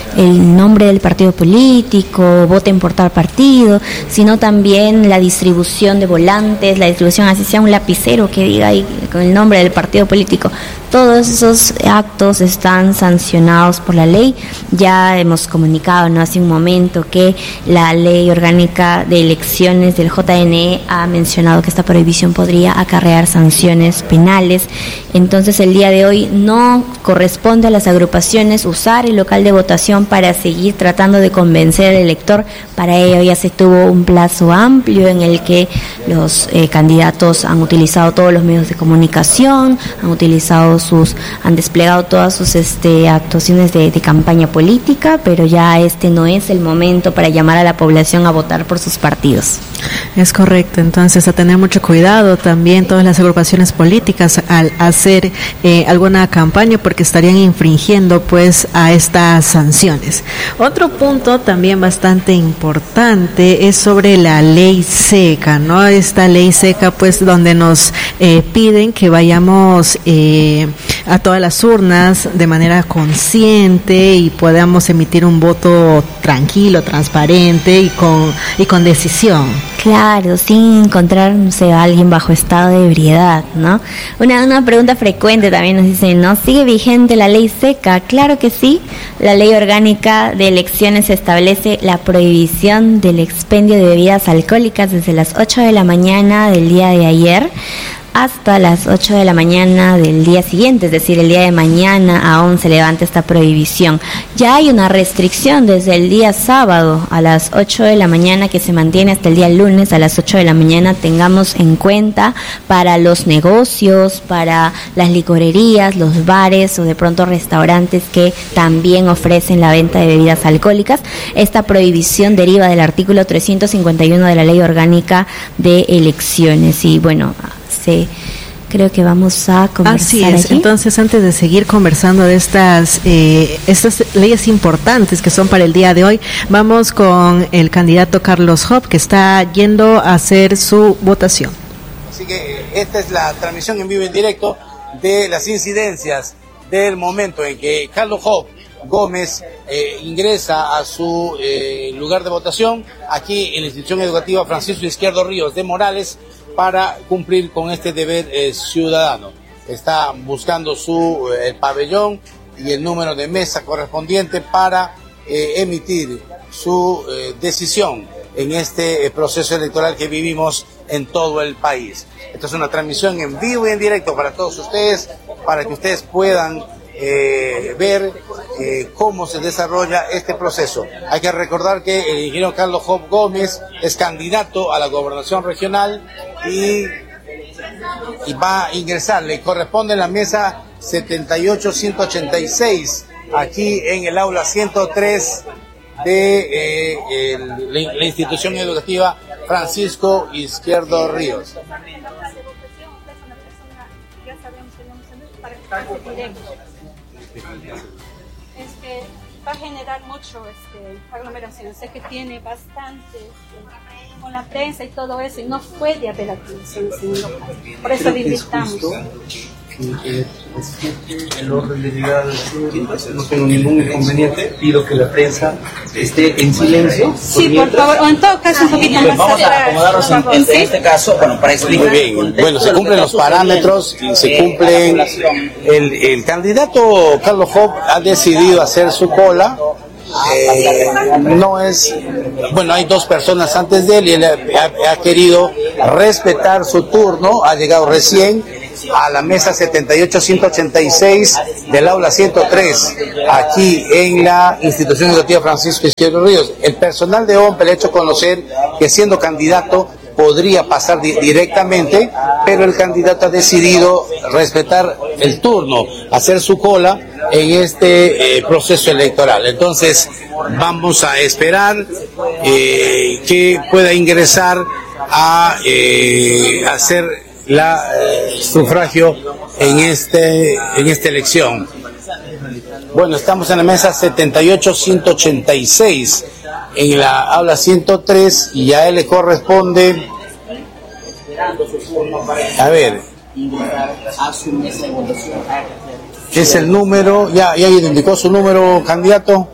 S1: el nombre del partido político, voten por tal partido, sino también la distribución de volantes, la distribución, así sea un lapicero que diga ahí con el nombre del partido político. Todos esos actos están sancionados por la ley. Ya hemos comunicado, ¿no?, hace un momento que la Ley Orgánica de Elecciones del J N E ha mencionado que esta prohibición podría acarrear sanciones penales. Entonces el día de hoy no corresponde a las agrupaciones usar el local de votación para seguir tratando de convencer al elector. Para ello ya se tuvo un plazo amplio en el que los eh, candidatos han utilizado todos los medios de comunicación, han utilizado sus, han desplegado todas sus este, actuaciones de, de campaña política, pero ya este no es el momento para llamar a la población a votar por sus partidos.
S15: Es correcto, entonces a tener mucho cuidado también todas las agrupaciones políticas al hacer eh, alguna campaña porque estarían infringiendo pues a estas sanciones. Otro punto también bastante importante es sobre la ley seca, ¿no? Esta ley seca pues donde nos eh, piden que vayamos eh, a todas las urnas de manera consciente y podamos emitir un voto tranquilo, transparente y con, y con decisión.
S1: Claro, sin encontrarse a alguien bajo estado de ebriedad, ¿no? Una, una pregunta frecuente también nos dicen, ¿no? ¿Sigue vigente la ley seca? Claro que sí. La Ley Orgánica de Elecciones establece la prohibición del expendio de bebidas alcohólicas desde las ocho de la mañana del día de ayer hasta las ocho de la mañana del día siguiente, es decir, el día de mañana aún se levanta esta prohibición. Ya hay una restricción desde el día sábado a las ocho de la mañana que se mantiene hasta el día lunes a las ocho de la mañana. Tengamos en cuenta para los negocios, para las licorerías, los bares o de pronto restaurantes que también ofrecen la venta de bebidas alcohólicas. Esta prohibición deriva del artículo trescientos cincuenta y uno de la Ley Orgánica de Elecciones y bueno, se creo que vamos a conversar.
S15: Así es,
S1: allí.
S15: Entonces antes de seguir conversando de estas eh, estas leyes importantes que son para el día de hoy, vamos con el candidato Carlos Hope que está yendo a hacer su votación.
S19: Así que esta es la transmisión en vivo y en directo de las incidencias del momento en que Carlos Hope Gómez eh, ingresa a su eh, lugar de votación aquí en la institución educativa Francisco Izquierdo Ríos de Morales para cumplir con este deber eh, ciudadano. Está buscando su eh, el pabellón y el número de mesa correspondiente para eh, emitir su eh, decisión en este eh, proceso electoral que vivimos en todo el país. Esta es una transmisión en vivo y en directo para todos ustedes, para que ustedes puedan Eh, ver eh, cómo se desarrolla este proceso. Hay que recordar que el ingeniero Carlos Hope Gómez es candidato a la gobernación regional y, y va a ingresar, le corresponde en la mesa setenta y ocho ciento ochenta y seis aquí en el aula ciento tres de eh, el, la, la institución educativa Francisco Izquierdo Ríos.
S20: Es que va a generar mucho este, aglomeración. Sé que tiene bastante este, con la prensa y todo eso, y no puede haber aglomeración en un local. Por eso le invitamos.
S19: el orden de llegada de las citas, no tengo ningún inconveniente, pido que la prensa esté en silencio.
S20: Sí, por favor, o en todo caso un poquito más
S21: Vamos a acomodarnos en, en, en este caso, bueno, para explicar.
S19: Muy bien, bueno, se cumplen los parámetros, se cumplen, el, el candidato Carlos Hobb ha decidido hacer su cola. Eh, no es, bueno, hay dos personas antes de él y él ha, ha querido respetar su turno, ha llegado recién a la mesa setenta y ocho ciento ochenta y seis del aula ciento tres, aquí en la institución educativa Francisco Izquierdo Ríos. El personal de O M P E le ha hecho conocer que siendo candidato podría pasar di directamente, pero el candidato ha decidido respetar el turno, hacer su cola en este eh, proceso electoral. Entonces vamos a esperar eh, que pueda ingresar a eh, hacer la eh, sufragio en este en esta elección. Bueno, estamos en la mesa setenta y ocho ciento ochenta y seis en la aula ciento tres y a él le corresponde, a ver, ¿qué es el número? Ya, ya indicó su número, candidato.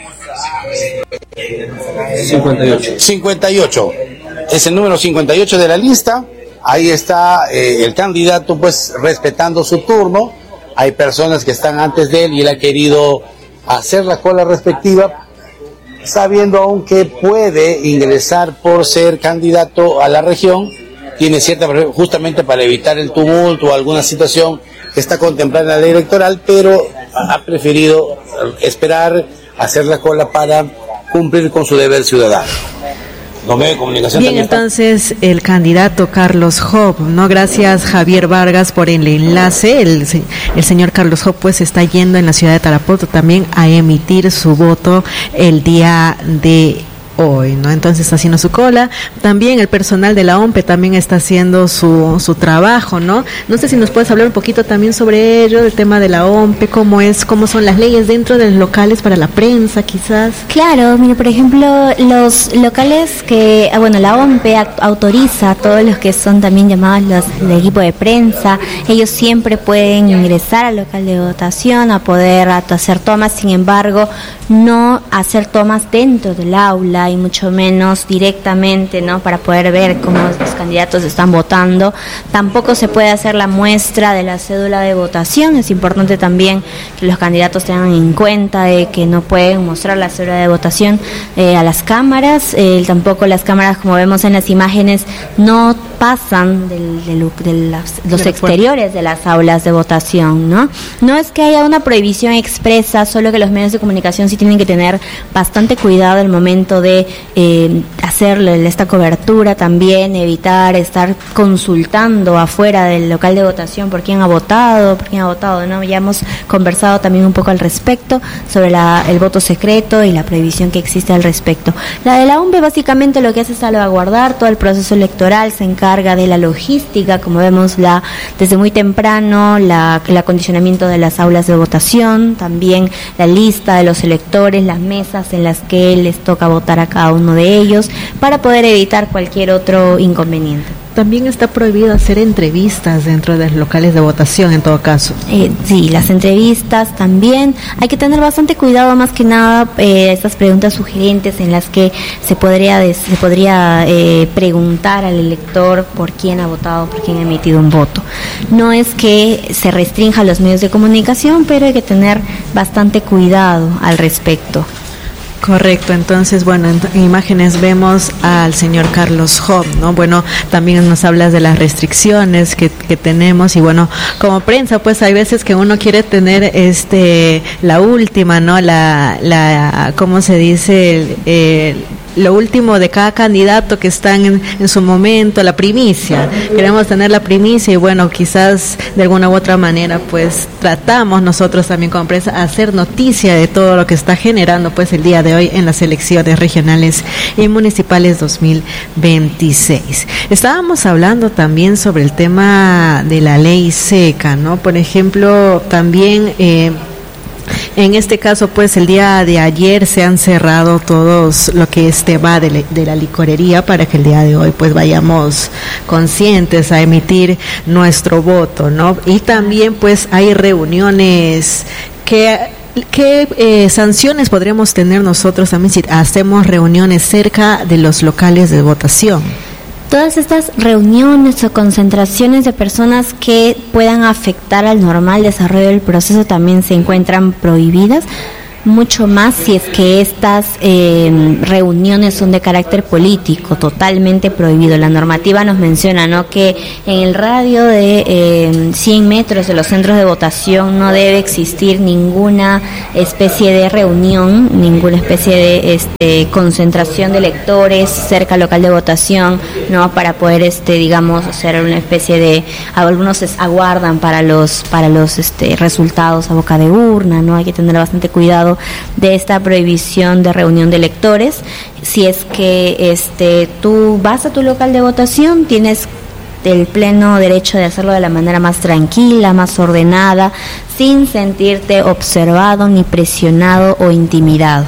S19: cincuenta y ocho. cincuenta y ocho. Es el número cincuenta y ocho de la lista. Ahí está eh, el candidato, pues, respetando su turno. Hay personas que están antes de él y él ha querido hacer la cola respectiva, sabiendo aún que puede ingresar por ser candidato a la región. Tiene cierta, justamente para evitar el tumulto o alguna situación que está contemplada en la ley electoral, pero ha preferido esperar, hacer la cola para cumplir con su deber ciudadano. Los medios de comunicación.
S15: Bien, entonces el candidato Carlos Hobb, ¿no? Gracias Javier Vargas por el enlace. El, el señor Carlos Hobb pues está yendo en la ciudad de Tarapoto también a emitir su voto el día de hoy, ¿no? Entonces está haciendo su cola. También el personal de la O M P E también está haciendo su, su trabajo, ¿no? No sé si nos puedes hablar un poquito también sobre ello, el tema de la O M P E, cómo es, cómo son las leyes dentro de los locales para la prensa, quizás.
S1: Claro, mire, por ejemplo, los locales que, bueno, la O M P E autoriza a todos los que son también llamados los el equipo de prensa, ellos siempre pueden ingresar al local de votación a poder hacer tomas, sin embargo, no hacer tomas dentro del aula y mucho menos directamente, ¿no? Para poder ver cómo los candidatos están votando. Tampoco se puede hacer la muestra de la cédula de votación. Es importante también que los candidatos tengan en cuenta de que no pueden mostrar la cédula de votación eh, a las cámaras. Eh, tampoco las cámaras, como vemos en las imágenes, no pasan del, del, de las, los exteriores de las aulas de votación, ¿no? No es que haya una prohibición expresa, solo que los medios de comunicación sí tienen que tener bastante cuidado al momento de eh, hacer esta cobertura también, evitar estar consultando afuera del local de votación por quién ha votado, por quién ha votado, ¿no? Ya hemos conversado también un poco al respecto sobre la, el voto secreto y la prohibición que existe al respecto. La de la O M P E básicamente lo que hace es salvaguardar todo el proceso electoral, se encarga de la logística, como vemos la desde muy temprano, la, el acondicionamiento de las aulas de votación, también la lista de los electores, las mesas en las que les toca votar a cada uno de ellos, para poder evitar cualquier otro inconveniente.
S15: También está prohibido hacer entrevistas dentro de los locales de votación, en todo caso.
S1: Eh, sí, las entrevistas también. Hay que tener bastante cuidado, más que nada, eh, estas preguntas sugerentes en las que se podría se podría eh, preguntar al elector por quién ha votado, por quién ha emitido un voto. No es que se restrinja a los medios de comunicación, pero hay que tener bastante cuidado al respecto.
S15: Correcto, entonces, bueno, en, en imágenes vemos al señor Carlos Hobb, ¿no? Bueno, también nos hablas de las restricciones que, que tenemos y bueno, como prensa, pues hay veces que uno quiere tener este la última, ¿no? La, la ¿cómo se dice? El, el, lo último de cada candidato que están en, en su momento, la primicia. Queremos tener la primicia y bueno, quizás de alguna u otra manera pues tratamos nosotros también como prensa hacer noticia de todo lo que está generando pues el día de hoy en las elecciones regionales y municipales dos mil veintiséis. Estábamos hablando también sobre el tema de la ley seca, ¿no? Por ejemplo, también eh, En este caso, pues el día de ayer se han cerrado todos lo que este va de, de la licorería para que el día de hoy pues vayamos conscientes a emitir nuestro voto, ¿no? Y también pues hay reuniones que... ¿Qué eh, sanciones podríamos tener nosotros también si hacemos reuniones cerca de los locales de votación?
S1: Todas estas reuniones o concentraciones de personas que puedan afectar al normal desarrollo del proceso también se encuentran prohibidas, mucho más si es que estas eh, reuniones son de carácter político, totalmente prohibido. La normativa nos menciona, ¿no?, que en el radio de eh, cien metros de los centros de votación no debe existir ninguna especie de reunión, ninguna especie de este, concentración de electores cerca al local de votación, ¿no?, para poder, este, digamos, hacer una especie de, algunos aguardan para los para los este, resultados a boca de urna, ¿no? Hay que tener bastante cuidado de esta prohibición de reunión de electores. Si es que este tú vas a tu local de votación, tienes el pleno derecho de hacerlo de la manera más tranquila, más ordenada, sin sentirte observado ni presionado o intimidado.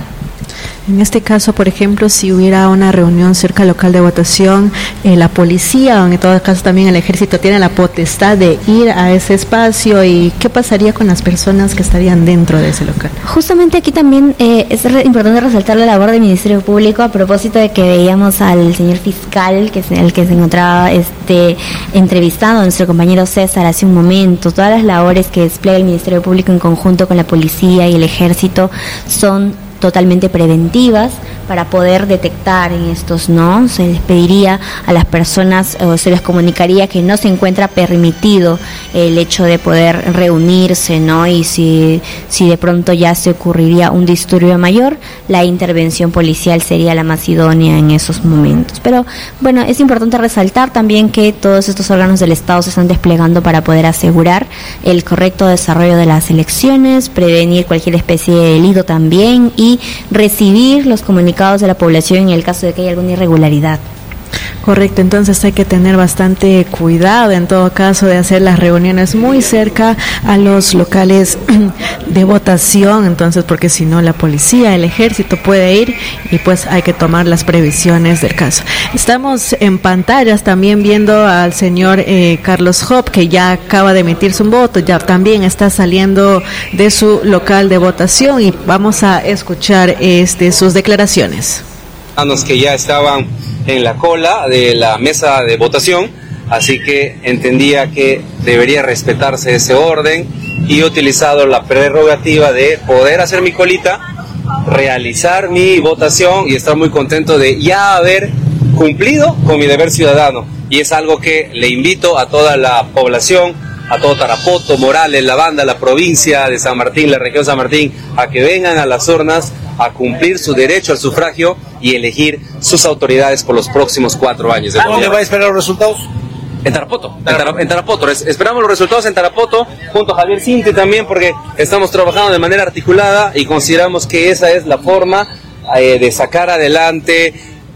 S15: En este caso, por ejemplo, si hubiera una reunión cerca del local de votación, eh, la policía, o en todo caso también el ejército, tiene la potestad de ir a ese espacio. ¿Y qué pasaría con las personas que estarían dentro de ese local?
S1: Justamente aquí también eh, es re- importante resaltar la labor del Ministerio Público, a propósito de que veíamos al señor fiscal, que es el que se encontraba este entrevistado, nuestro compañero César, hace un momento. Todas las labores que despliega el Ministerio Público en conjunto con la policía y el ejército son totalmente preventivas para poder detectar en estos, ¿no? Se les pediría a las personas o se les comunicaría que no se encuentra permitido el hecho de poder reunirse, ¿no? Y si, si de pronto ya se ocurriría un disturbio mayor, la intervención policial sería la más idónea en esos momentos. Pero bueno, es importante resaltar también que todos estos órganos del Estado se están desplegando para poder asegurar el correcto desarrollo de las elecciones, prevenir cualquier especie de delito también y recibir los comunicados de la población en el caso de que haya alguna irregularidad.
S15: Correcto, entonces hay que tener bastante cuidado en todo caso de hacer las reuniones muy cerca a los locales de votación, entonces porque si no la policía, el ejército puede ir y pues hay que tomar las previsiones del caso. Estamos en pantallas también viendo al señor eh, Carlos Job, que ya acaba de emitir su voto, ya también está saliendo de su local de votación y vamos a escuchar este sus declaraciones.
S3: Que ya estaban en la cola de la mesa de votación, así que entendía que debería respetarse ese orden y he utilizado la prerrogativa de poder hacer mi colita, realizar mi votación y estar muy contento de ya haber cumplido con mi deber ciudadano, y es algo que le invito a toda la población, a todo Tarapoto, Morales, La Banda, la provincia de San Martín, la región San Martín, a que vengan a las urnas a cumplir su derecho al sufragio y elegir sus autoridades por los próximos cuatro años.
S19: ¿Dónde va a esperar los resultados?
S3: En Tarapoto, en, Tara, en Tarapoto. Es, esperamos los resultados en Tarapoto, junto a Javier Cinti también, porque estamos trabajando de manera articulada y consideramos que esa es la forma eh, de sacar adelante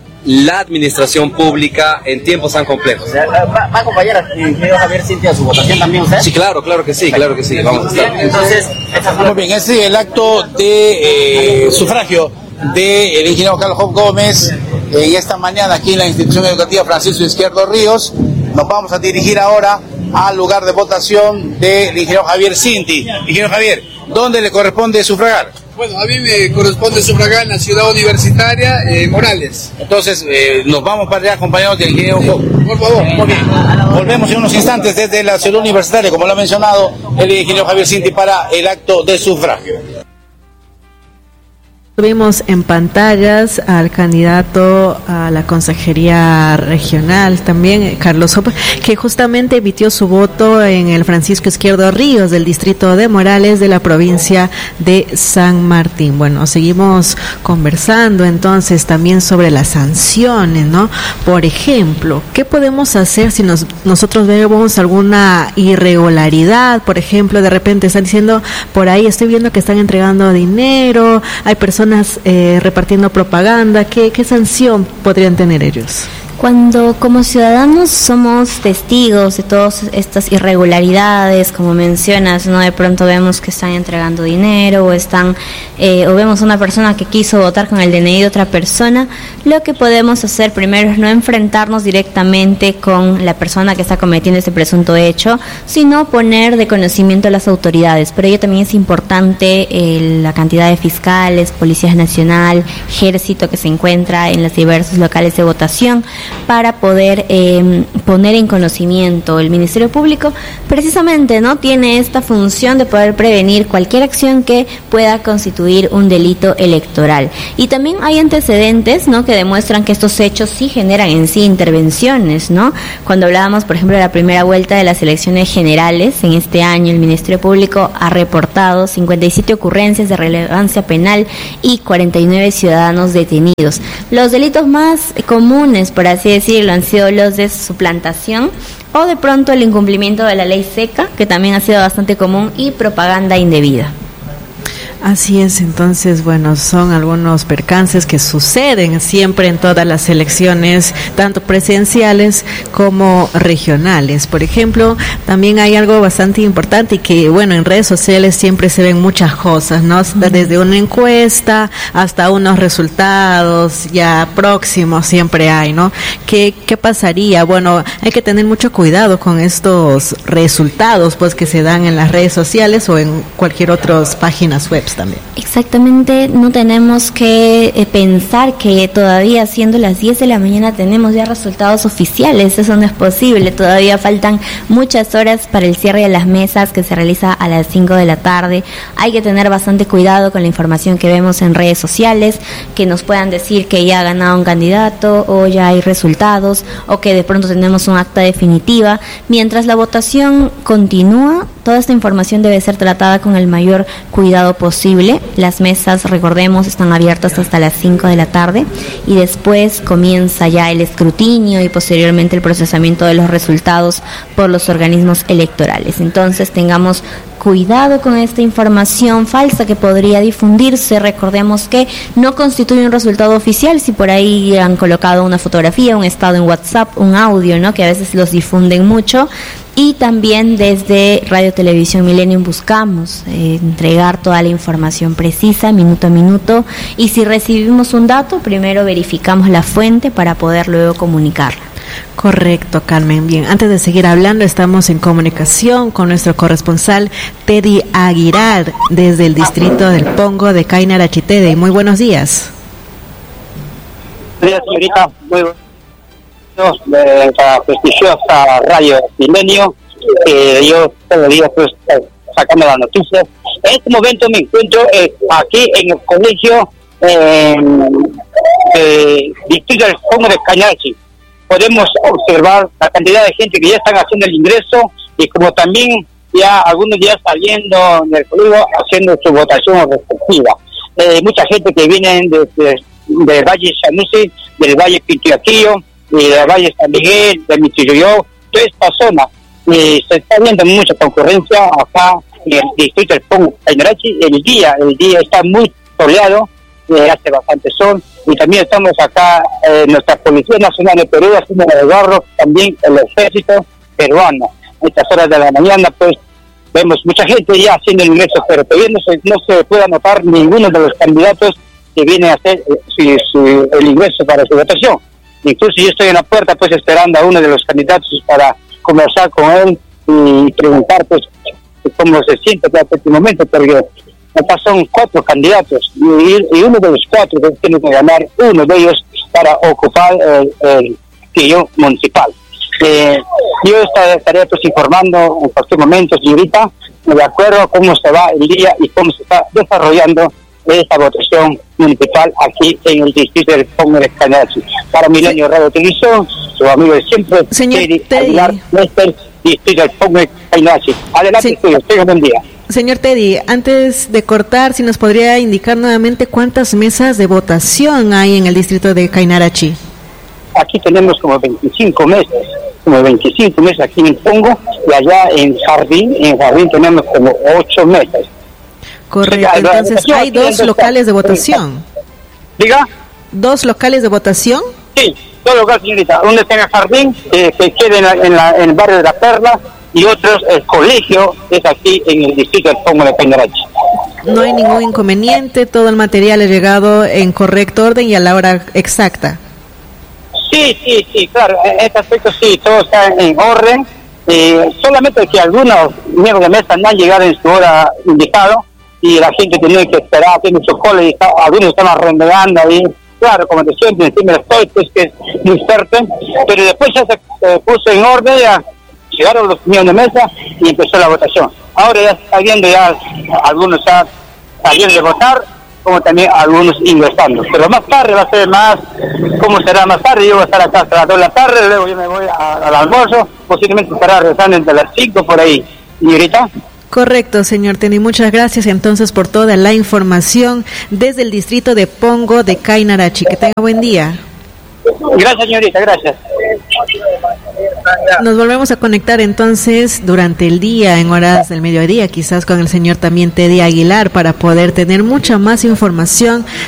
S3: la administración pública en tiempos tan complejos.
S21: ¿Va, va a acompañar al ingeniero Javier Cinti a su votación también usted?
S3: Sí, claro, claro que sí, claro que sí. Vamos a estar.
S19: Entonces, muy bien, este es el acto de eh, sufragio del ingeniero Carlos Job Gómez en esta mañana aquí en la institución educativa Francisco Izquierdo Ríos. Nos vamos a dirigir ahora al lugar de votación del ingeniero Javier Cinti. Ingeniero Javier, ¿dónde le corresponde sufragar?
S22: Bueno, a mí me corresponde sufragar en la ciudad universitaria, eh, Morales.
S19: Entonces, eh, nos vamos para allá acompañados del ingeniero Job.
S22: Por favor.
S19: Muy bien. Volvemos en unos instantes desde la ciudad universitaria, como lo ha mencionado el ingeniero Javier Cinti, para el acto de sufragio.
S15: Tuvimos en pantallas al candidato a la consejería regional también, Carlos Job, que justamente emitió su voto en el Francisco Izquierdo Ríos del distrito de Morales de la provincia de San Martín. Bueno, seguimos conversando entonces también sobre las sanciones, ¿no? Por ejemplo, ¿qué podemos hacer si nos, nosotros vemos alguna irregularidad? Por ejemplo, de repente están diciendo, por ahí estoy viendo que están entregando dinero, hay personas Eh, repartiendo propaganda. ¿Qué, ¿Qué sanción podrían tener ellos?
S1: Cuando como ciudadanos somos testigos de todas estas irregularidades, como mencionas, no de pronto vemos que están entregando dinero o están eh, o vemos a una persona que quiso votar con el D N I de otra persona, lo que podemos hacer primero es no enfrentarnos directamente con la persona que está cometiendo este presunto hecho, sino poner de conocimiento a las autoridades. Pero ello también es importante eh, la cantidad de fiscales, Policía Nacional, Ejército que se encuentra en los diversos locales de votación, para poder eh, poner en conocimiento. El Ministerio Público precisamente no tiene esta función de poder prevenir cualquier acción que pueda constituir un delito electoral. Y también hay antecedentes, ¿no?, que demuestran que estos hechos sí generan en sí intervenciones, ¿no? Cuando hablábamos, por ejemplo, de la primera vuelta de las elecciones generales, en este año el Ministerio Público ha reportado cincuenta y siete ocurrencias de relevancia penal y cuarenta y nueve ciudadanos detenidos. Los delitos más comunes, por así decirlo, han sido los de suplantación o de pronto el incumplimiento de la ley seca, que también ha sido bastante común, y propaganda indebida.
S15: Así es, entonces, bueno, son algunos percances que suceden siempre en todas las elecciones, tanto presidenciales como regionales. Por ejemplo, también hay algo bastante importante y que, bueno, en redes sociales siempre se ven muchas cosas, ¿no? Desde una encuesta hasta unos resultados ya próximos siempre hay, ¿no? ¿Qué, qué pasaría? Bueno, hay que tener mucho cuidado con estos resultados, pues, que se dan en las redes sociales o en cualquier otras páginas web también.
S1: Exactamente, no tenemos que eh, pensar que todavía siendo las diez de la mañana tenemos ya resultados oficiales. Eso no es posible, todavía faltan muchas horas para el cierre de las mesas que se realiza a las cinco de la tarde. Hay que tener bastante cuidado con la información que vemos en redes sociales, que nos puedan decir que ya ha ganado un candidato o ya hay resultados o que de pronto tenemos un acta definitiva. Mientras la votación continúa, toda esta información debe ser tratada con el mayor cuidado posible. Las mesas, recordemos, están abiertas hasta las cinco de la tarde y después comienza ya el escrutinio y posteriormente el procesamiento de los resultados por los organismos electorales. Entonces tengamos cuidado con esta información falsa que podría difundirse. Recordemos que no constituye un resultado oficial si por ahí han colocado una fotografía, un estado en WhatsApp, un audio, ¿no?, que a veces los difunden mucho. Y también desde Radio Televisión Millennium buscamos eh, entregar toda la información precisa, minuto a minuto, y si recibimos un dato, primero verificamos la fuente para poder luego comunicarla.
S15: Correcto, Carmen. Bien, antes de seguir hablando, estamos en comunicación con nuestro corresponsal Teddy Aguilar desde el distrito del Pongo de Cainarachitede. Muy buenos días.
S5: Buenos días, señorita. Muy buenos de la prestigiosa Radio Milenio, que eh, yo todos los días pues sacando las noticias. En este momento me encuentro eh, aquí en el colegio eh, de Distrito del Pongo de Cañarachi. Podemos observar la cantidad de gente que ya están haciendo el ingreso y como también ya algunos ya saliendo del colegio haciendo su votación respectiva. Eh, mucha gente que viene desde del Valle Sanusi, del Valle Pintuyaquillo, y del Valle San Miguel, de Michiruyo, toda esta zona. Y se está viendo mucha concurrencia acá en el distrito del Pongo Cainarachi. El día, el día está muy soleado, eh, hace bastante sol, y también estamos acá, eh, nuestra Policía Nacional de Perú haciendo el barro, también el ejército peruano. A estas horas de la mañana, pues, vemos mucha gente ya haciendo el ingreso, pero todavía no se, no se puede anotar ninguno de los candidatos que viene a hacer eh, su, su, el ingreso para su votación. Incluso yo estoy en la puerta pues esperando a uno de los candidatos para conversar con él y preguntar pues cómo se siente en este momento, porque acá son cuatro candidatos y, y uno de los cuatro tiene que ganar uno de ellos para ocupar el, el sillón municipal. Eh, yo estaré pues informando en cualquier momento, señorita, de acuerdo a cómo se va el día y cómo se está desarrollando esta votación municipal aquí en el distrito del Pongo de Cañarachi. Para Milenio Radio Televisión, su amigo de siempre,
S15: señor
S5: Teddy
S15: Teddy
S5: Aguilar, del distrito del Pongo de Cañarachi. Adelante, sí. Estudio, tenga buen día.
S15: Señor Teddy, antes de cortar, si nos podría indicar nuevamente cuántas mesas de votación hay en el distrito de Cainarachi.
S5: Aquí tenemos como veinticinco mesas, como veinticinco mesas aquí en el Pongo, y allá en Jardín, en Jardín tenemos como ocho mesas.
S15: Correcto, entonces hay dos locales de votación.
S5: ¿Diga?
S15: ¿Dos locales de votación?
S5: Sí, Todo lugar, señorita. Uno está en el jardín, eh, que queda en, la, en, la, en el barrio de La Perla, y otros, el colegio es aquí en el distrito del Pongo de Cañarachi.
S15: No hay ningún inconveniente, todo el material ha llegado en correcto orden y a la hora exacta.
S5: Sí, sí, sí, claro, en este aspecto sí, todo está en orden. Eh, solamente que algunos miembros de mesa no han llegado en su hora indicada y la gente tenía que esperar, tiene su cola y está, algunos estaban renegando ahí. Claro, como te siento, encima estoy, pues que es muy fuerte, pero después ya se eh, puso en orden, ya llegaron los miembros de mesa y empezó la votación. Ahora ya está viendo ya algunos ya saliendo de votar, como también algunos ingresando. Pero más tarde va a ser más, ¿cómo será más tarde? Yo voy a estar acá hasta las dos de la tarde, luego yo me voy a, al almuerzo, posiblemente estará regresando entre las cinco por ahí. ¿Y ahorita?
S15: Correcto, señor Teni. Muchas gracias entonces por toda la información desde el distrito de Pongo de Cañarachi. Que tenga buen día.
S5: Gracias, señorita, gracias.
S15: Nos volvemos a conectar entonces durante el día, en horas del mediodía, quizás con el señor también Teddy Aguilar, para poder tener mucha más información